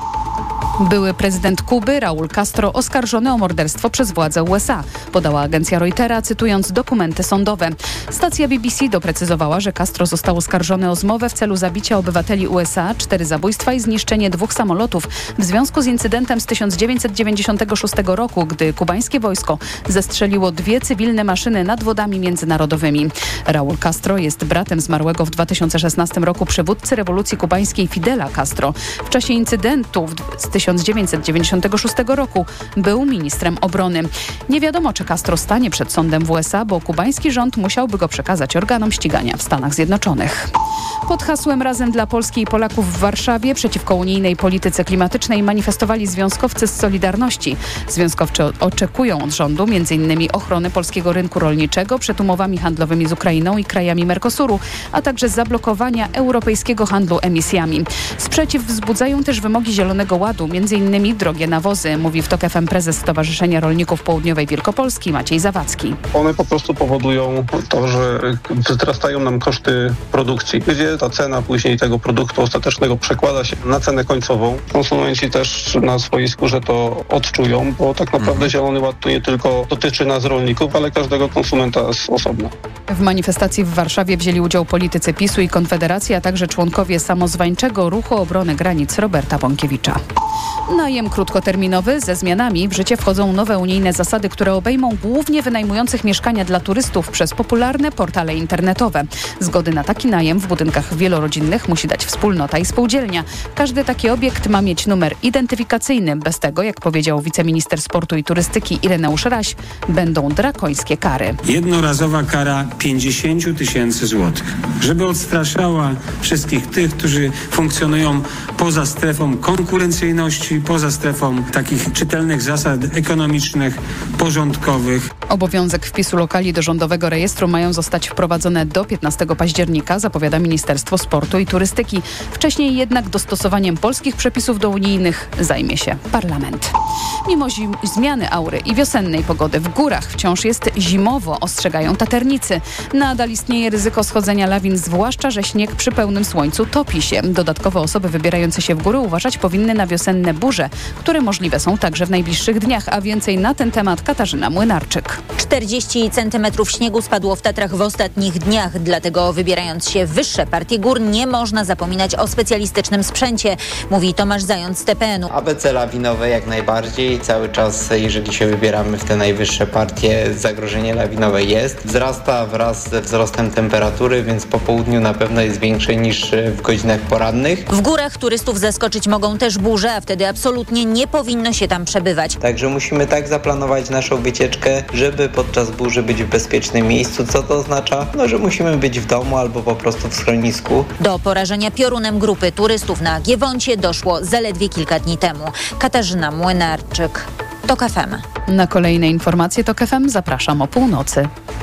Były prezydent Kuby Raúl Castro oskarżony o morderstwo przez władze U S A, podała agencja Reutera, cytując dokumenty sądowe. Stacja B B C doprecyzowała, że Castro został oskarżony o zmowę w celu zabicia obywateli U S A, cztery zabójstwa i zniszczenie dwóch samolotów w związku z incydentem z tysiąc dziewięćset dziewięćdziesiątego szóstego roku, gdy kubańskie wojsko zestrzeliło dwie cywilne maszyny nad wodami międzynarodowymi. Raúl Castro jest bratem zmarłego w dwa tysiące szesnastym roku przywódcy rewolucji kubańskiej Fidela Castro. W czasie incydentów z tysiąc dziewięćset dziewięćdziesiątego szóstego roku był ministrem obrony. Nie wiadomo, czy Castro stanie przed sądem w U S A, bo kubański rząd musiałby go przekazać organom ścigania w Stanach Zjednoczonych. Pod hasłem Razem dla Polski i Polaków w Warszawie przeciwko unijnej polityce klimatycznej manifestowali związkowcy z Solidarności. Związkowcy oczekują od rządu między innymi ochrony polskiego rynku rolniczego przed umowami handlowymi z Ukrainą i krajami Mercosuru, a także zablokowania europejskiego handlu emisjami. Sprzeciw wzbudzają też wymogi Zielonego Ładu, między innymi drogie nawozy, mówi w TOK F M prezes Stowarzyszenia Rolników Południowej Wielkopolski Maciej Zawadzki. One po prostu powodują to, że wzrastają nam koszty produkcji, gdzie ta cena później tego produktu ostatecznego przekłada się na cenę końcową. Konsumenci też na swojej skórze to odczują, bo tak naprawdę mhm. Zielony Ład to nie tylko dotyczy nas rolników, ale każdego konsumenta z osobna. W manifestacji w Warszawie wzięli udział politycy PiSu i Konfederacji, a także członkowie samozwańczego Ruchu Obrony Granic Roberta Bąkiewicza. Najem krótkoterminowy ze zmianami. W życie wchodzą nowe unijne zasady, które obejmą głównie wynajmujących mieszkania dla turystów przez popularne portale internetowe. Zgody na taki najem w budynkach wielorodzinnych musi dać wspólnota i spółdzielnia. Każdy taki obiekt ma mieć numer identyfikacyjny. Bez tego, jak powiedział wiceminister sportu i turystyki Ireneusz Raś, będą drakońskie kary. Jednorazowa kara pięćdziesiąt tysięcy złotych, żeby odstraszała wszystkich tych, którzy funkcjonują poza strefą konkurencyjności, poza strefą takich czytelnych zasad ekonomicznych, porządkowych. Obowiązek wpisu lokali do rządowego rejestru mają zostać wprowadzone do piętnastego października, zapowiada Ministerstwo Sportu i Turystyki. Wcześniej jednak dostosowaniem polskich przepisów do unijnych zajmie się parlament. Mimo zim- zmiany aury i wiosennej pogody w górach wciąż jest zimowo, ostrzegają taternicy. Nadal istnieje ryzyko schodzenia lawin, zwłaszcza że śnieg przy pełnym słońcu topi się. Dodatkowo osoby wybierające się w góry uważać powinny na wiosenne burze, które możliwe są także w najbliższych dniach, a więcej na ten temat Katarzyna Młynarczyk. czterdzieści centymetrów śniegu spadło w Tatrach w ostatnich dniach, dlatego wybierając się w wyższe partie gór nie można zapominać o specjalistycznym sprzęcie, mówi Tomasz Zając z T P N u. A B C lawinowe jak najbardziej. Cały czas, jeżeli się wybieramy w te najwyższe partie, zagrożenie lawinowe jest. Wzrasta wraz ze wzrostem temperatury, więc po południu na pewno jest większe niż w godzinach porannych. W górach turystów zaskoczyć mogą też burze, a wtedy absolutnie nie powinno się tam przebywać. Także musimy tak zaplanować naszą wycieczkę, żeby podczas burzy być w bezpiecznym miejscu. Co to oznacza? No, że musimy być w domu albo po prostu w schronisku. Do porażenia piorunem grupy turystów na Giewoncie doszło zaledwie kilka dni temu. Katarzyna Młynarczyk, TOK F M. Na kolejne informacje TOK F M zapraszam o północy.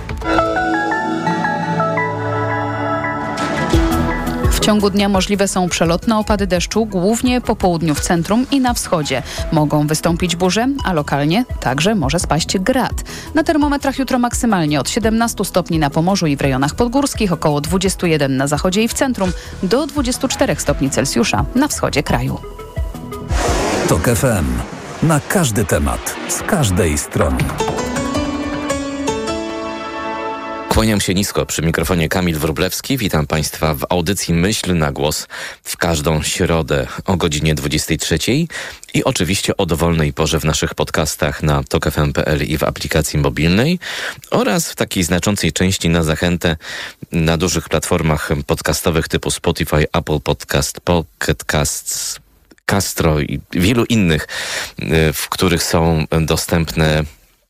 W ciągu dnia możliwe są przelotne opady deszczu, głównie po południu w centrum i na wschodzie. Mogą wystąpić burze, a lokalnie także może spaść grad. Na termometrach jutro maksymalnie od siedemnastu stopni na Pomorzu i w rejonach podgórskich, około dwudziestu jeden na zachodzie i w centrum, do dwudziestu czterech stopni Celsjusza na wschodzie kraju. TOK F M. Na każdy temat, z każdej strony. Kłaniam się nisko, przy mikrofonie Kamil Wróblewski. Witam Państwa w audycji Myśl na głos w każdą środę o godzinie dwudziestej trzeciej i oczywiście o dowolnej porze w naszych podcastach na tok f m kropka p l i w aplikacji mobilnej oraz w takiej znaczącej części na zachętę na dużych platformach podcastowych typu Spotify, Apple Podcast, Pocket Casts, Castro i wielu innych, w których są dostępne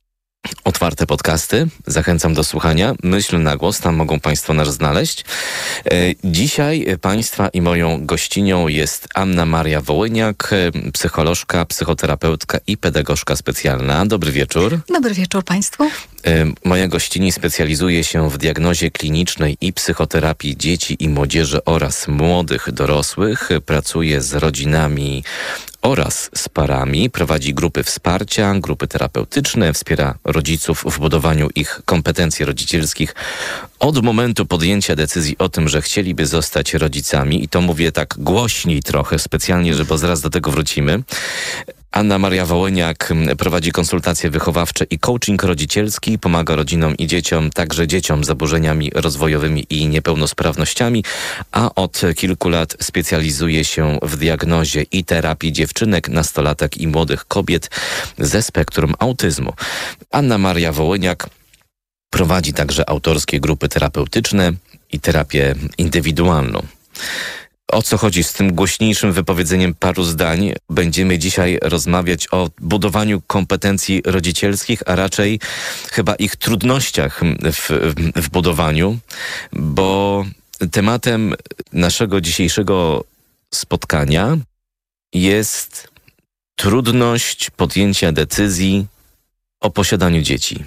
otwarte podcasty. Zachęcam do słuchania. Myśl na głos, tam mogą Państwo nas znaleźć. Dzisiaj Państwa i moją gościnią jest Anna Maria Wołyniak, psycholożka, psychoterapeutka i pedagogzka specjalna. Dobry wieczór. Dobry wieczór Państwu. Moja gościni specjalizuje się w diagnozie klinicznej i psychoterapii dzieci i młodzieży oraz młodych dorosłych. Pracuje z rodzinami oraz z parami, prowadzi grupy wsparcia, grupy terapeutyczne, wspiera rodziców w budowaniu ich kompetencji rodzicielskich od momentu podjęcia decyzji o tym, że chcieliby zostać rodzicami. I to mówię tak głośniej trochę, specjalnie, że bo zaraz do tego wrócimy. Anna Maria Wołyniak prowadzi konsultacje wychowawcze i coaching rodzicielski, pomaga rodzinom i dzieciom, także dzieciom z zaburzeniami rozwojowymi i niepełnosprawnościami, a od kilku lat specjalizuje się w diagnozie i terapii dziewczynek, nastolatek i młodych kobiet ze spektrum autyzmu. Anna Maria Wołyniak prowadzi także autorskie grupy terapeutyczne i terapię indywidualną. O co chodzi z tym głośniejszym wypowiedzeniem paru zdań? Będziemy dzisiaj rozmawiać o budowaniu kompetencji rodzicielskich, a raczej chyba ich trudnościach w, w budowaniu, bo tematem naszego dzisiejszego spotkania jest trudność podjęcia decyzji o posiadaniu dzieci.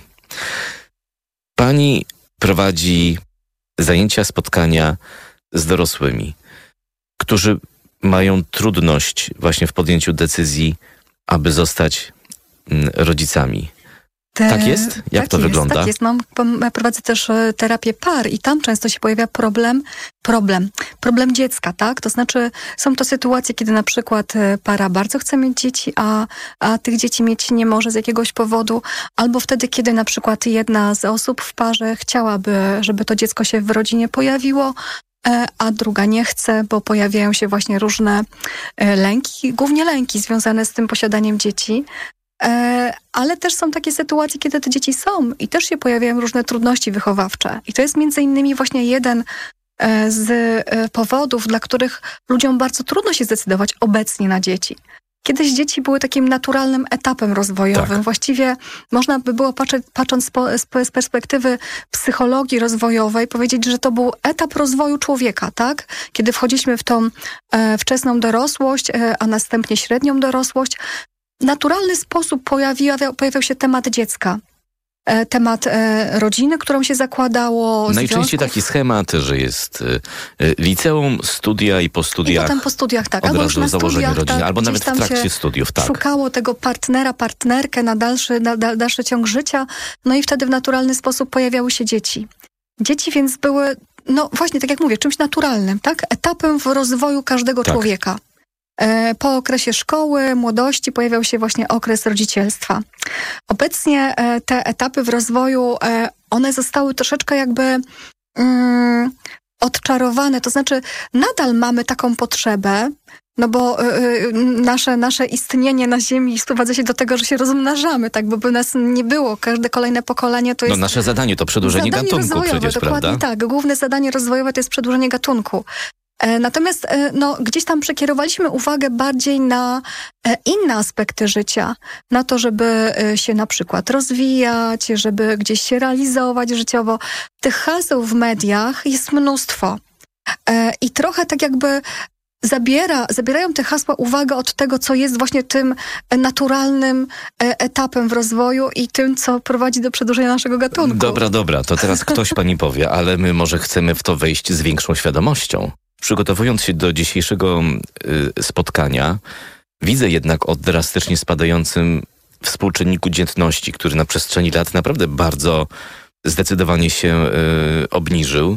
Pani prowadzi zajęcia, spotkania z dorosłymi, którzy mają trudność właśnie w podjęciu decyzji, aby zostać rodzicami. Te, tak jest? Jak tak to jest, wygląda? Tak jest. Mam, prowadzę też terapię par i tam często się pojawia problem, problem, problem dziecka, tak? To znaczy są to sytuacje, kiedy na przykład para bardzo chce mieć dzieci, a, a tych dzieci mieć nie może z jakiegoś powodu, albo wtedy, kiedy na przykład jedna z osób w parze chciałaby, żeby to dziecko się w rodzinie pojawiło, a druga nie chce, bo pojawiają się właśnie różne lęki, głównie lęki związane z tym posiadaniem dzieci. Ale też są takie sytuacje, kiedy te dzieci są i też się pojawiają różne trudności wychowawcze. I to jest między innymi właśnie jeden z powodów, dla których ludziom bardzo trudno się zdecydować obecnie na dzieci. Kiedyś dzieci były takim naturalnym etapem rozwojowym. Tak. Właściwie można by było, patrzeć, patrząc z, po, z perspektywy psychologii rozwojowej, powiedzieć, że to był etap rozwoju człowieka, tak? Kiedy wchodziliśmy w tą e, wczesną dorosłość, e, a następnie średnią dorosłość, w naturalny sposób pojawiał, pojawiał się temat dziecka. Temat e, rodziny, którą się zakładało. Najczęściej związków. Taki schemat, że jest e, liceum, studia i po studiach. I potem po studiach, tak. Od Albo razu już na założenie studiach, rodziny, tak, albo nawet w trakcie studiów, tak. Szukało tego partnera, partnerkę na dalszy, na, na dalszy ciąg życia, no i wtedy w naturalny sposób pojawiały się dzieci. Dzieci więc były, no właśnie, tak jak mówię, czymś naturalnym, tak? Etapem w rozwoju każdego tak. człowieka. Po okresie szkoły, młodości pojawiał się właśnie okres rodzicielstwa. Obecnie te etapy w rozwoju, one zostały troszeczkę jakby um, odczarowane. To znaczy nadal mamy taką potrzebę, no bo y, nasze, nasze istnienie na Ziemi sprowadza się do tego, że się rozmnażamy, tak, bo by nas nie było. Każde kolejne pokolenie to jest... No nasze zadanie to przedłużenie zadanie gatunku rozwojowe, przecież, dokładnie prawda? Tak, główne zadanie rozwojowe to jest przedłużenie gatunku. Natomiast no, gdzieś tam przekierowaliśmy uwagę bardziej na inne aspekty życia. Na to, żeby się na przykład rozwijać, żeby gdzieś się realizować życiowo. Tych haseł w mediach jest mnóstwo. I trochę tak jakby zabiera, zabierają te hasła uwagę od tego, co jest właśnie tym naturalnym etapem w rozwoju i tym, co prowadzi do przedłużenia naszego gatunku. Dobra, dobra, to teraz ktoś pani powie, ale my może chcemy w to wejść z większą świadomością. Przygotowując się do dzisiejszego y, spotkania, widzę jednak o drastycznie spadającym współczynniku dzietności, który na przestrzeni lat naprawdę bardzo zdecydowanie się y, obniżył.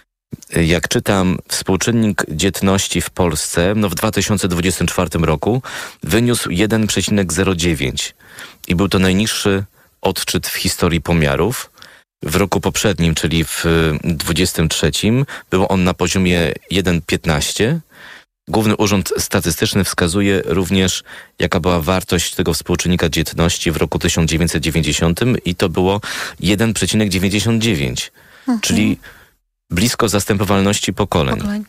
Jak czytam, współczynnik dzietności w Polsce no w dwa tysiące dwudziestym czwartym roku wyniósł jeden przecinek zero dziewięć i był to najniższy odczyt w historii pomiarów. W roku poprzednim, czyli w dwudziestym trzecim, był on na poziomie jeden przecinek piętnaście. Główny Urząd Statystyczny wskazuje również, jaka była wartość tego współczynnika dzietności w roku tysiąc dziewięćset dziewięćdziesiątym i to było jeden przecinek dziewięćdziesiąt dziewięć, mhm. czyli blisko zastępowalności pokoleń. pokoleń.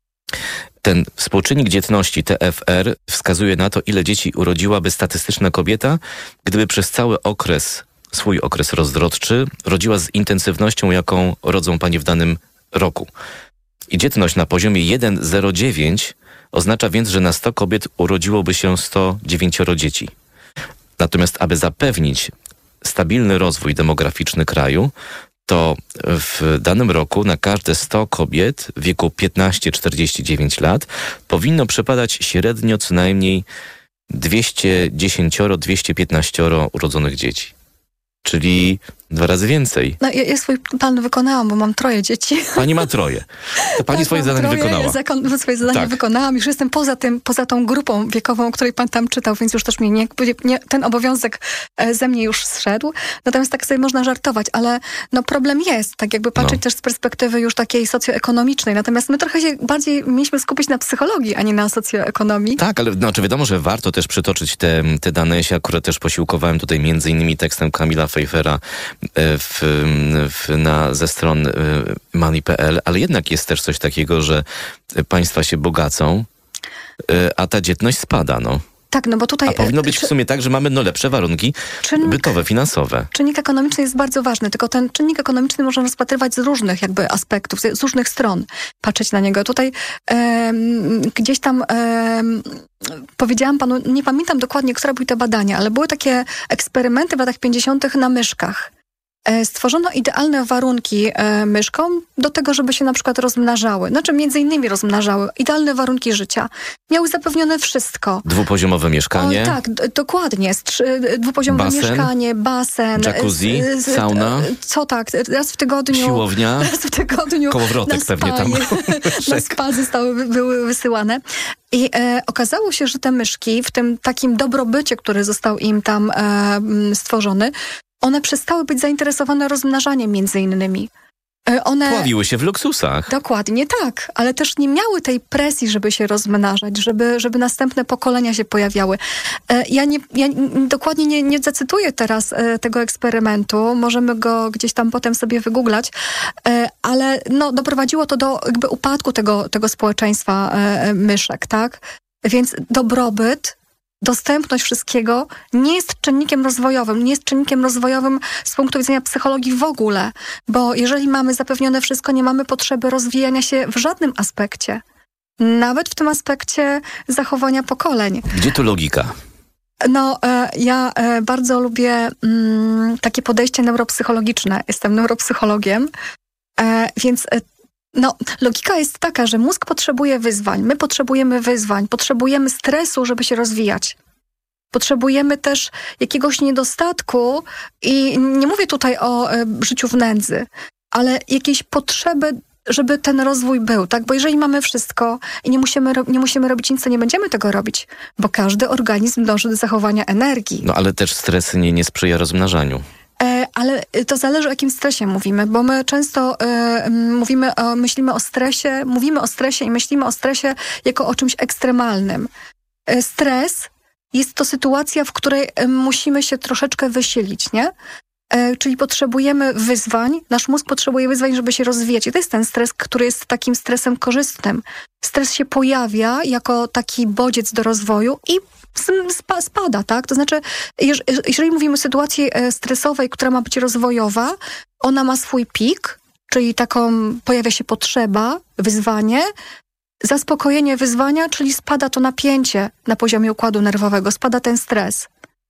Ten współczynnik dzietności T F R wskazuje na to, ile dzieci urodziłaby statystyczna kobieta, gdyby przez cały okres swój okres rozrodczy rodziła z intensywnością, jaką rodzą panie w danym roku. I dzietność na poziomie jeden przecinek zero dziewięć oznacza więc, że na sto kobiet urodziłoby się sto dziewięć dzieci. Natomiast aby zapewnić stabilny rozwój demograficzny kraju, to w danym roku na każde sto kobiet w wieku piętnaście do czterdziestu dziewięciu lat powinno przypadać średnio co najmniej dwieście dziesięć do dwustu piętnastu urodzonych dzieci. Czyli dwa razy więcej. No, ja, ja swój plan wykonałam, bo mam troje dzieci. Pani ma troje. To pani tak, swoje zadanie troje, wykonała. Ja zakon, swoje zadanie tak. wykonałam. Już jestem poza tym, poza tą grupą wiekową, o której pan tam czytał, więc już też mnie nie, nie, ten obowiązek ze mnie już zszedł. Natomiast tak sobie można żartować, ale no problem jest, tak jakby patrzeć no. też z perspektywy już takiej socjoekonomicznej. Natomiast my trochę się bardziej mieliśmy skupić na psychologii, a nie na socjoekonomii. Tak, ale znaczy wiadomo, że warto też przytoczyć te, te dane. Ja się akurat też posiłkowałem tutaj między innymi tekstem Kamila Pfeiffera W, w, na, ze stron money kropka p l, ale jednak jest też coś takiego, że państwa się bogacą, a ta dzietność spada, no. Tak, no bo tutaj... A powinno być w sumie tak, że mamy no lepsze warunki czynnik, bytowe, finansowe. Czynnik ekonomiczny jest bardzo ważny, tylko ten czynnik ekonomiczny można rozpatrywać z różnych jakby aspektów, z różnych stron patrzeć na niego. Tutaj e, gdzieś tam e, powiedziałam panu, nie pamiętam dokładnie, kto robił te badania, ale były takie eksperymenty w latach pięćdziesiątych na myszkach. Stworzono idealne warunki e, myszkom do tego, żeby się na przykład rozmnażały. Znaczy między innymi rozmnażały. Idealne warunki życia. Miały zapewnione wszystko. Dwupoziomowe mieszkanie. O, tak, d- dokładnie. Strzy, dwupoziomowe basen, mieszkanie, basen. Jacuzzi, z, z, sauna. Co tak, raz w tygodniu. Siłownia. Raz w tygodniu. Kołowrotek pewnie tam. Na spa zostały, były wysyłane. I e, okazało się, że te myszki w tym takim dobrobycie, który został im tam e, stworzony, one przestały być zainteresowane rozmnażaniem między innymi. One... Pławiły się w luksusach. Dokładnie tak, ale też nie miały tej presji, żeby się rozmnażać, żeby, żeby następne pokolenia się pojawiały. Ja, nie, ja dokładnie nie, nie zacytuję teraz tego eksperymentu, możemy go gdzieś tam potem sobie wygooglać, ale no, doprowadziło to do jakby upadku tego, tego społeczeństwa myszek, tak? Więc dobrobyt, dostępność wszystkiego nie jest czynnikiem rozwojowym, nie jest czynnikiem rozwojowym z punktu widzenia psychologii w ogóle, bo jeżeli mamy zapewnione wszystko, nie mamy potrzeby rozwijania się w żadnym aspekcie. Nawet w tym aspekcie zachowania pokoleń. Gdzie tu logika? No, e, ja e, bardzo lubię mm, takie podejście neuropsychologiczne. Jestem neuropsychologiem, e, więc e, No, logika jest taka, że mózg potrzebuje wyzwań, my potrzebujemy wyzwań, potrzebujemy stresu, żeby się rozwijać. Potrzebujemy też jakiegoś niedostatku i nie mówię tutaj o e, życiu w nędzy, ale jakiejś potrzeby, żeby ten rozwój był, tak? Bo jeżeli mamy wszystko i nie musimy, nie musimy robić nic, to nie będziemy tego robić, bo każdy organizm dąży do zachowania energii. No, ale też stres nie, nie sprzyja rozmnażaniu. Ale to zależy, o jakim stresie mówimy, bo my często y, mówimy o, myślimy o stresie, mówimy o stresie i myślimy o stresie jako o czymś ekstremalnym. Stres jest to sytuacja, w której musimy się troszeczkę wysilić, nie? E, czyli potrzebujemy wyzwań, nasz mózg potrzebuje wyzwań, żeby się rozwijać. I to jest ten stres, który jest takim stresem korzystnym. Stres się pojawia jako taki bodziec do rozwoju i spada, tak? To znaczy, jeżeli mówimy o sytuacji stresowej, która ma być rozwojowa, ona ma swój pik, czyli taką pojawia się potrzeba, wyzwanie, zaspokojenie wyzwania, czyli spada to napięcie na poziomie układu nerwowego, spada ten stres.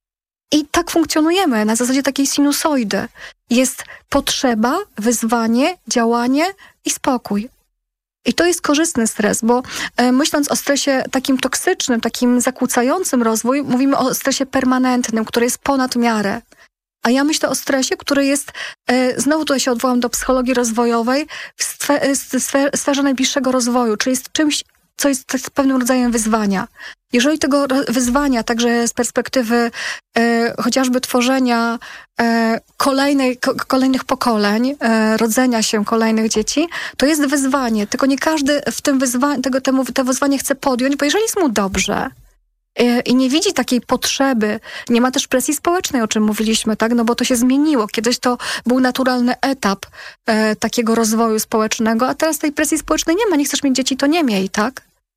I tak funkcjonujemy, na zasadzie takiej sinusoidy. Jest potrzeba, wyzwanie, działanie i spokój. I to jest korzystny stres, bo e, myśląc o stresie takim toksycznym, takim zakłócającym rozwój, mówimy o stresie permanentnym, który jest ponad miarę. A ja myślę o stresie, który jest, e, znowu tutaj się odwołam do psychologii rozwojowej, w sfe, sfe, sferze najbliższego rozwoju, czyli jest czymś, co jest pewnym rodzajem wyzwania. Jeżeli tego wyzwania, także z perspektywy e, chociażby tworzenia e, kolejnej, ko, kolejnych pokoleń, e, rodzenia się kolejnych dzieci, to jest wyzwanie. Tylko nie każdy w tym wyzwaniu, tego, temu, to wyzwanie chce podjąć, bo jeżeli jest mu dobrze e, i nie widzi takiej potrzeby, nie ma też presji społecznej, o czym mówiliśmy, tak? No bo to się zmieniło. Kiedyś to był naturalny etap e, takiego rozwoju społecznego, a teraz tej presji społecznej nie ma. Nie chcesz mieć dzieci, to nie miej, tak?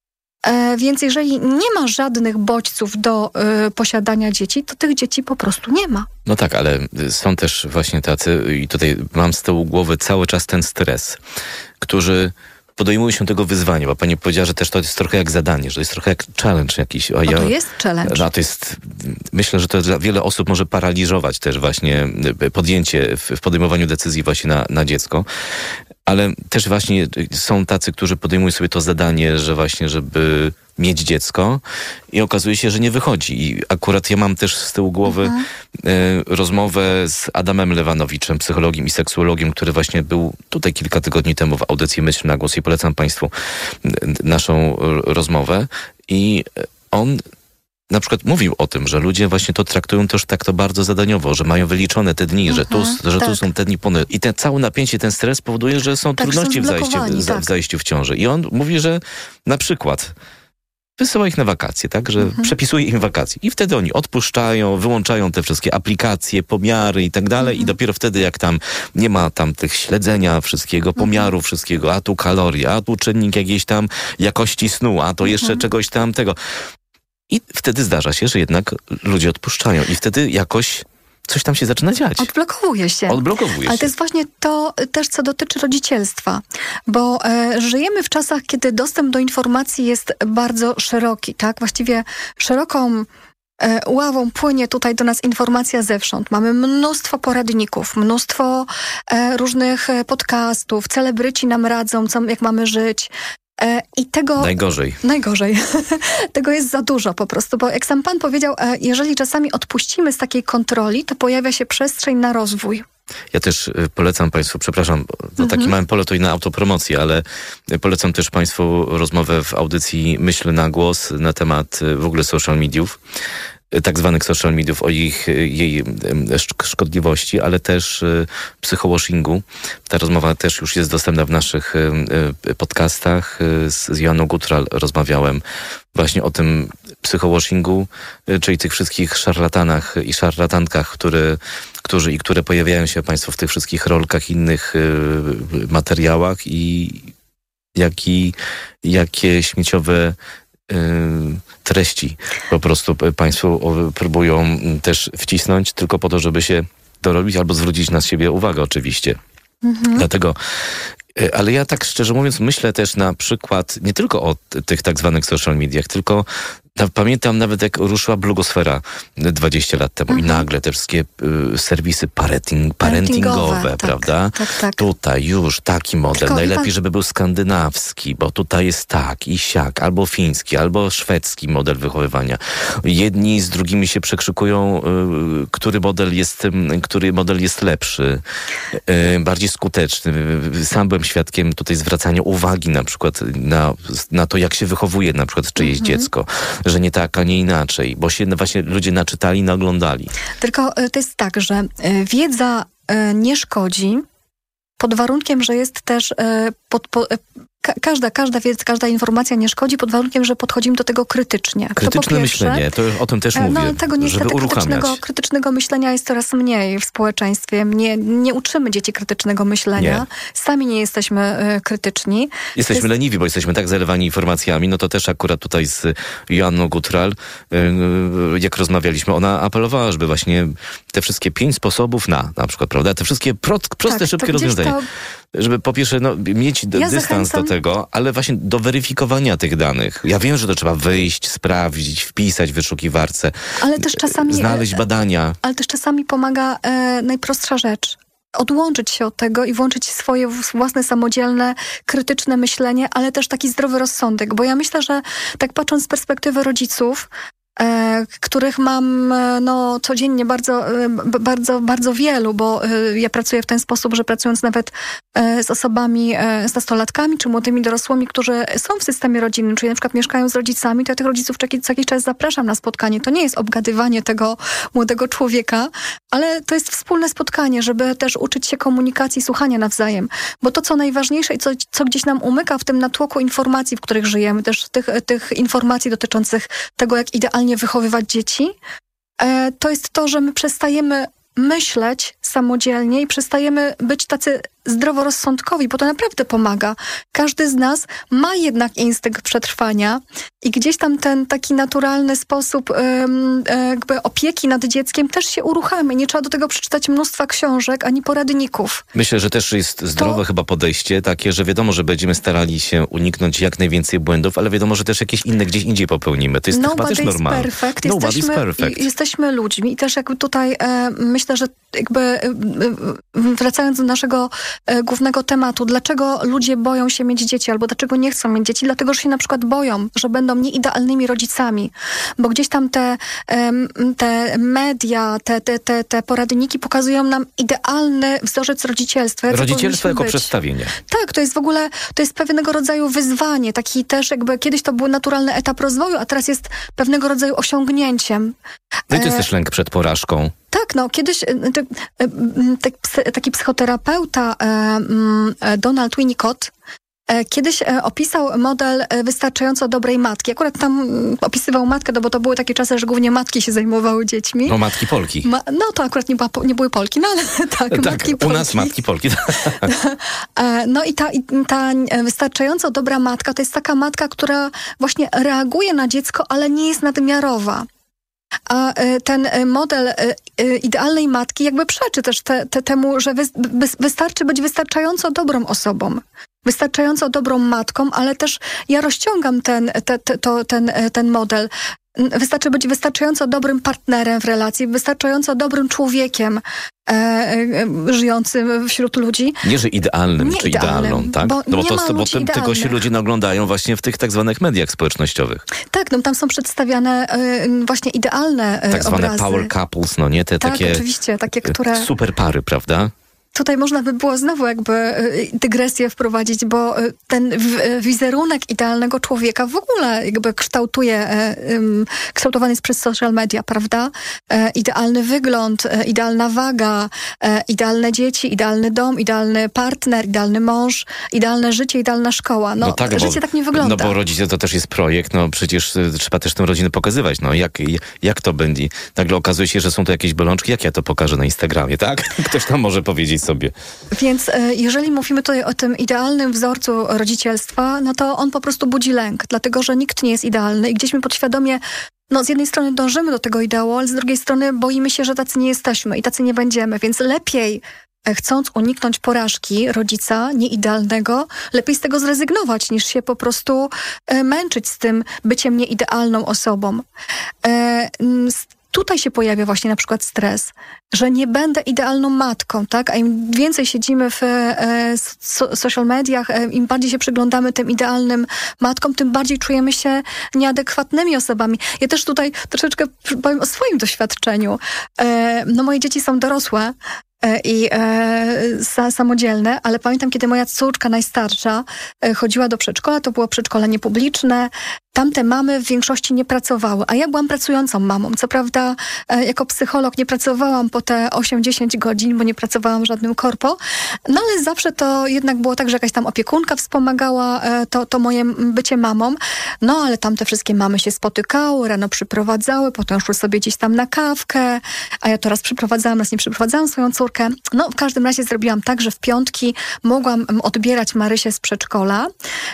E, więc jeżeli nie ma żadnych bodźców do e, posiadania dzieci, to tych dzieci po prostu nie ma. No tak, ale są też właśnie tacy, i tutaj mam z tyłu głowy cały czas ten stres, którzy podejmują się tego wyzwania, bo pani powiedziała, że też to jest trochę jak zadanie, że to jest trochę jak challenge jakiś. A no ja, to jest challenge. No to jest, myślę, że to dla wiele osób może paraliżować też właśnie podjęcie w, w podejmowaniu decyzji właśnie na, na dziecko. Ale też właśnie są tacy, którzy podejmują sobie to zadanie, że właśnie, żeby mieć dziecko i okazuje się, że nie wychodzi. I akurat ja mam też z tyłu głowy mhm. y, rozmowę z Adamem Lewanowiczem, psychologiem i seksuologiem, który właśnie był tutaj kilka tygodni temu w audycji Myśl na głos i polecam Państwu y, naszą y, rozmowę. I on na przykład mówił o tym, że ludzie właśnie to traktują też tak to bardzo zadaniowo, że mają wyliczone te dni, mhm, że, tu, że tak. tu są te dni pony. I ten całe napięcie, ten stres powoduje, że są tak, trudności są w, zajściu, tak. w zajściu w ciąży. I on mówi, że na przykład wysyła ich na wakacje, tak? Że mhm. przepisuje im wakacje. I wtedy oni odpuszczają, wyłączają te wszystkie aplikacje, pomiary i tak dalej. I dopiero wtedy, jak tam nie ma tam tych śledzenia wszystkiego, pomiaru mhm. wszystkiego, a tu kalorie, a tu czynnik jakiejś tam jakości snu, a to jeszcze mhm. czegoś tam tego. I wtedy zdarza się, że jednak ludzie odpuszczają. I wtedy jakoś coś tam się zaczyna dziać. Odblokowuje się. Odblokowuje Ale się. to jest właśnie to też, co dotyczy rodzicielstwa. Bo e, żyjemy w czasach, kiedy dostęp do informacji jest bardzo szeroki, tak? Właściwie szeroką e, ławą płynie tutaj do nas informacja zewsząd. Mamy mnóstwo poradników, mnóstwo e, różnych podcastów, celebryci nam radzą, co, jak mamy żyć. I tego... Najgorzej. Najgorzej. Tego jest za dużo po prostu, bo jak sam pan powiedział, jeżeli czasami odpuścimy z takiej kontroli, to pojawia się przestrzeń na rozwój. Ja też polecam Państwu, przepraszam, to mhm. taki mały pole to i na autopromocję, ale polecam też Państwu rozmowę w audycji Myśl na głos na temat w ogóle social mediów. Tak zwanych social mediów, o ich, jej szkodliwości, ale też psychowashingu. Ta rozmowa też już jest dostępna w naszych podcastach. Z Joanną Gutral rozmawiałem właśnie o tym psychowashingu, czyli tych wszystkich szarlatanach i szarlatankach, które, którzy i które pojawiają się Państwo w tych wszystkich rolkach, innych materiałach i jaki, jakie śmieciowe treści po prostu Państwo próbują też wcisnąć tylko po to, żeby się dorobić albo zwrócić na siebie uwagę oczywiście. Mhm. Dlatego, ale ja tak szczerze mówiąc myślę też na przykład nie tylko o tych tak zwanych social mediach, tylko pamiętam nawet jak ruszyła blogosfera dwadzieścia lat temu mhm. i nagle te wszystkie y, serwisy parenting, parentingowe, tak, prawda? Tak, tak. Tutaj już taki model. Tylko najlepiej, pan... żeby był skandynawski, bo tutaj jest tak i siak, albo fiński, albo szwedzki model wychowywania. Jedni z drugimi się przekrzykują, y, który model jest, y, który model jest lepszy, y, bardziej skuteczny. Sam byłem świadkiem tutaj zwracania uwagi na przykład na, na to, jak się wychowuje na przykład czyjeś mhm. dziecko. Że nie tak, a nie inaczej, bo się właśnie ludzie naczytali, naglądali. Tylko to jest tak, że wiedza nie szkodzi pod warunkiem, że jest też pod, po, ka- każda, każda wiedza, każda informacja nie szkodzi pod warunkiem, że podchodzimy do tego krytycznie. Krytyczne myślenie, to o tym też mówię, no, tego niestety żeby uruchamiać. Krytycznego, krytycznego myślenia jest coraz mniej w społeczeństwie. Nie, nie uczymy dzieci krytycznego myślenia. Nie. Sami nie jesteśmy y, krytyczni. Jesteśmy jest... leniwi, bo jesteśmy tak zalewani informacjami. No to też akurat tutaj z Joanną Gutral, y, y, jak rozmawialiśmy, ona apelowała, żeby właśnie te wszystkie pięć sposobów na, na przykład, prawda, te wszystkie pro, proste, tak, szybkie rozwiązania. To... Żeby po pierwsze no, mieć d- ja dystans zachęcam... do tego, ale właśnie do weryfikowania tych danych. Ja wiem, że to trzeba wyjść, sprawdzić, wpisać w wyszukiwarce, ale też czasami, znaleźć badania. Ale też czasami pomaga e, najprostsza rzecz. Odłączyć się od tego i włączyć swoje własne, samodzielne, krytyczne myślenie, ale też taki zdrowy rozsądek. Bo ja myślę, że tak patrząc z perspektywy rodziców, E, których mam no, codziennie bardzo, b- bardzo, bardzo wielu, bo e, ja pracuję w ten sposób, że pracując nawet e, z osobami, e, z nastolatkami czy młodymi dorosłymi, którzy są w systemie rodzinnym, czyli na przykład mieszkają z rodzicami, to ja tych rodziców co jakiś czas zapraszam na spotkanie. To nie jest obgadywanie tego młodego człowieka, ale to jest wspólne spotkanie, żeby też uczyć się komunikacji, słuchania nawzajem. Bo to, co najważniejsze i co, co gdzieś nam umyka w tym natłoku informacji, w których żyjemy, też tych, tych informacji dotyczących tego, jak idealnie wychowywać dzieci, to jest to, że my przestajemy myśleć z samodzielnie i przestajemy być tacy zdroworozsądkowi, bo to naprawdę pomaga. Każdy z nas ma jednak instynkt przetrwania i gdzieś tam ten taki naturalny sposób um, jakby opieki nad dzieckiem też się uruchamia. Nie trzeba do tego przeczytać mnóstwa książek ani poradników. Myślę, że też jest zdrowe to... chyba podejście takie, że wiadomo, że będziemy starali się uniknąć jak najwięcej błędów, ale wiadomo, że też jakieś inne gdzieś indziej popełnimy. To jest Nobody chyba też normalne. Perfect. Nobody jesteśmy, is perfect. Jesteśmy ludźmi i też jakby tutaj e, myślę, że jakby e, wracając do naszego e, głównego tematu, dlaczego ludzie boją się mieć dzieci albo dlaczego nie chcą mieć dzieci? Dlatego, że się na przykład boją, że będą nieidealnymi rodzicami, bo gdzieś tam te, e, te media, te, te, te, te poradniki pokazują nam idealny wzorzec rodzicielstwa. Rodzicielstwo jako być. Przedstawienie. Tak, to jest w ogóle, to jest pewnego rodzaju wyzwanie, taki też jakby kiedyś to był naturalny etap rozwoju, a teraz jest pewnego rodzaju osiągnięciem. No i to jest też lęk przed porażką. Tak, no kiedyś taki psychoterapeuta Donald Winnicott kiedyś opisał model wystarczająco dobrej matki. Akurat tam opisywał matkę, no bo to były takie czasy, że głównie matki się zajmowały dziećmi. No matki Polki. Ma, no to akurat nie, była, nie były Polki, no ale tak, tak matki u Polki. nas matki Polki. No i ta, i ta wystarczająco dobra matka to jest taka matka, która właśnie reaguje na dziecko, ale nie jest nadmiarowa. A ten model idealnej matki jakby przeczy też te, te, temu, że wy, wystarczy być wystarczająco dobrą osobą. Wystarczająco dobrą matką, ale też ja rozciągam ten, te, te, to, ten, ten model. Wystarczy być wystarczająco dobrym partnerem w relacji, wystarczająco dobrym człowiekiem e, e, żyjącym wśród ludzi. Nie, że idealnym nie czy idealnym, idealną, tak? Bo, no bo, to, to, bo tym, tego się ludzie naglądają właśnie w tych tak zwanych mediach społecznościowych. Tak, no tam są przedstawiane e, właśnie idealne e, tak zwane obrazy. power couples, no nie? Te tak, takie oczywiście, takie, które... super pary, prawda? Tutaj można by było znowu jakby dygresję wprowadzić, bo ten wizerunek idealnego człowieka w ogóle jakby kształtuje, kształtowany jest przez social media, prawda? Idealny wygląd, idealna waga, idealne dzieci, idealny dom, idealny partner, idealny mąż, idealne życie, idealna szkoła. No, no tak, życie bo, tak nie wygląda. No bo rodzice to też jest projekt, no przecież trzeba też tę rodzinę pokazywać, no jak, jak to będzie. Nagle okazuje się, że są to jakieś bolączki, jak ja to pokażę na Instagramie, tak? Ktoś tam może powiedzieć sobie. Więc jeżeli mówimy tutaj o tym idealnym wzorcu rodzicielstwa, no to on po prostu budzi lęk, dlatego że nikt nie jest idealny i gdzieś my podświadomie, no z jednej strony dążymy do tego ideału, ale z drugiej strony boimy się, że tacy nie jesteśmy i tacy nie będziemy, więc lepiej, chcąc uniknąć porażki rodzica nieidealnego, lepiej z tego zrezygnować, niż się po prostu męczyć z tym byciem nieidealną osobą. Tutaj się pojawia właśnie na przykład stres, że nie będę idealną matką, tak? A im więcej siedzimy w e, so, social mediach, e, im bardziej się przyglądamy tym idealnym matkom, tym bardziej czujemy się nieadekwatnymi osobami. Ja też tutaj troszeczkę powiem o swoim doświadczeniu. E, no moje dzieci są dorosłe i e, samodzielne, ale pamiętam, kiedy moja córka najstarsza e, chodziła do przedszkola, to było przedszkole niepubliczne, tamte mamy w większości nie pracowały, a ja byłam pracującą mamą. Co prawda e, jako psycholog nie pracowałam po te osiem dziesięć godzin, bo nie pracowałam w żadnym korpo, no ale zawsze to jednak było tak, że jakaś tam opiekunka wspomagała e, to, to moje bycie mamą, no ale tamte wszystkie mamy się spotykały, rano przyprowadzały, potem szły sobie gdzieś tam na kawkę, a ja to raz przyprowadzałam, raz nie przyprowadzałam swoją córkę. No, w każdym razie zrobiłam tak, że w piątki mogłam odbierać Marysię z przedszkola,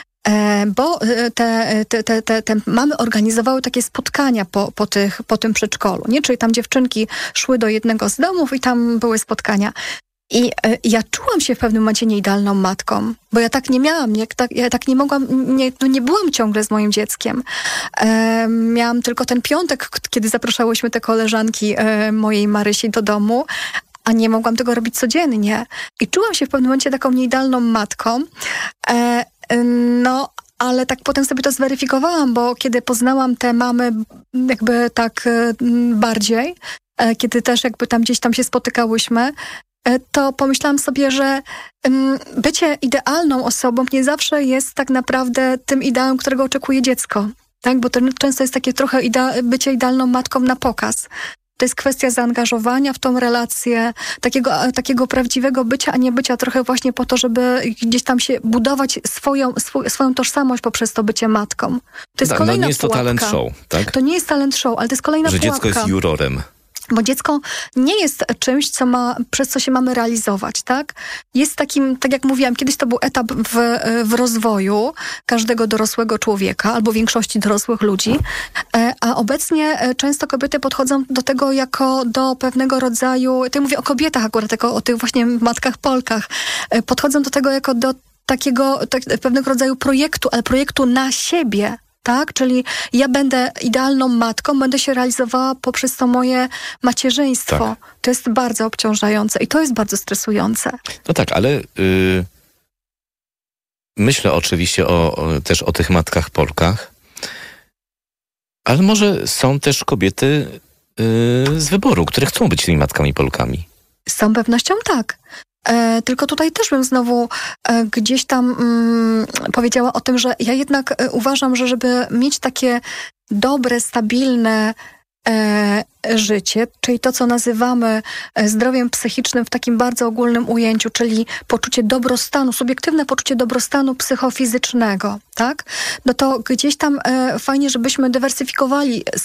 bo te, te, te, te, te mamy organizowały takie spotkania po, po, tych, po tym przedszkolu, nie? Czyli tam dziewczynki szły do jednego z domów i tam były spotkania. I e, ja czułam się w pewnym momencie nieidealną matką, bo ja tak nie miałam, jak, tak, ja tak nie mogłam, nie, no nie byłam ciągle z moim dzieckiem. E, miałam tylko ten piątek, kiedy zapraszałyśmy te koleżanki e, mojej Marysi do domu, a nie mogłam tego robić codziennie. I czułam się w pewnym momencie taką nieidealną matką. E, no, ale tak potem sobie to zweryfikowałam, bo kiedy poznałam te mamy jakby tak e, bardziej, e, kiedy też jakby tam gdzieś tam się spotykałyśmy, e, to pomyślałam sobie, że um, bycie idealną osobą nie zawsze jest tak naprawdę tym ideałem, którego oczekuje dziecko. Tak? Bo to często jest takie trochę idea- bycie idealną matką na pokaz. To jest kwestia zaangażowania w tą relację, takiego, takiego prawdziwego bycia, a nie bycia trochę właśnie po to, żeby gdzieś tam się budować swoją, swój, swoją tożsamość poprzez to bycie matką. To jest tak, kolejna no nie jest pułapka. To talent show, tak? To nie jest talent show, ale to jest kolejna że pułapka. Że dziecko jest jurorem. Bo dziecko nie jest czymś, co ma, przez co się mamy realizować, tak? Jest takim, tak jak mówiłam, kiedyś to był etap w, w rozwoju każdego dorosłego człowieka albo większości dorosłych ludzi, a obecnie często kobiety podchodzą do tego jako do pewnego rodzaju, ja mówię o kobietach akurat, jako o tych właśnie matkach Polkach, podchodzą do tego jako do takiego tak, pewnego rodzaju projektu, ale projektu na siebie. Tak? Czyli ja będę idealną matką, będę się realizowała poprzez to moje macierzyństwo. Tak. To jest bardzo obciążające i to jest bardzo stresujące. No tak, ale yy, myślę oczywiście o, o, też o tych matkach Polkach, ale może są też kobiety yy, z wyboru, które chcą być tymi matkami Polkami. Z całą pewnością tak. E, tylko tutaj też bym znowu e, gdzieś tam mm, powiedziała o tym, że ja jednak e, uważam, że żeby mieć takie dobre, stabilne e, życie, czyli to, co nazywamy zdrowiem psychicznym w takim bardzo ogólnym ujęciu, czyli poczucie dobrostanu, subiektywne poczucie dobrostanu psychofizycznego, tak? No to gdzieś tam e, fajnie, żebyśmy dywersyfikowali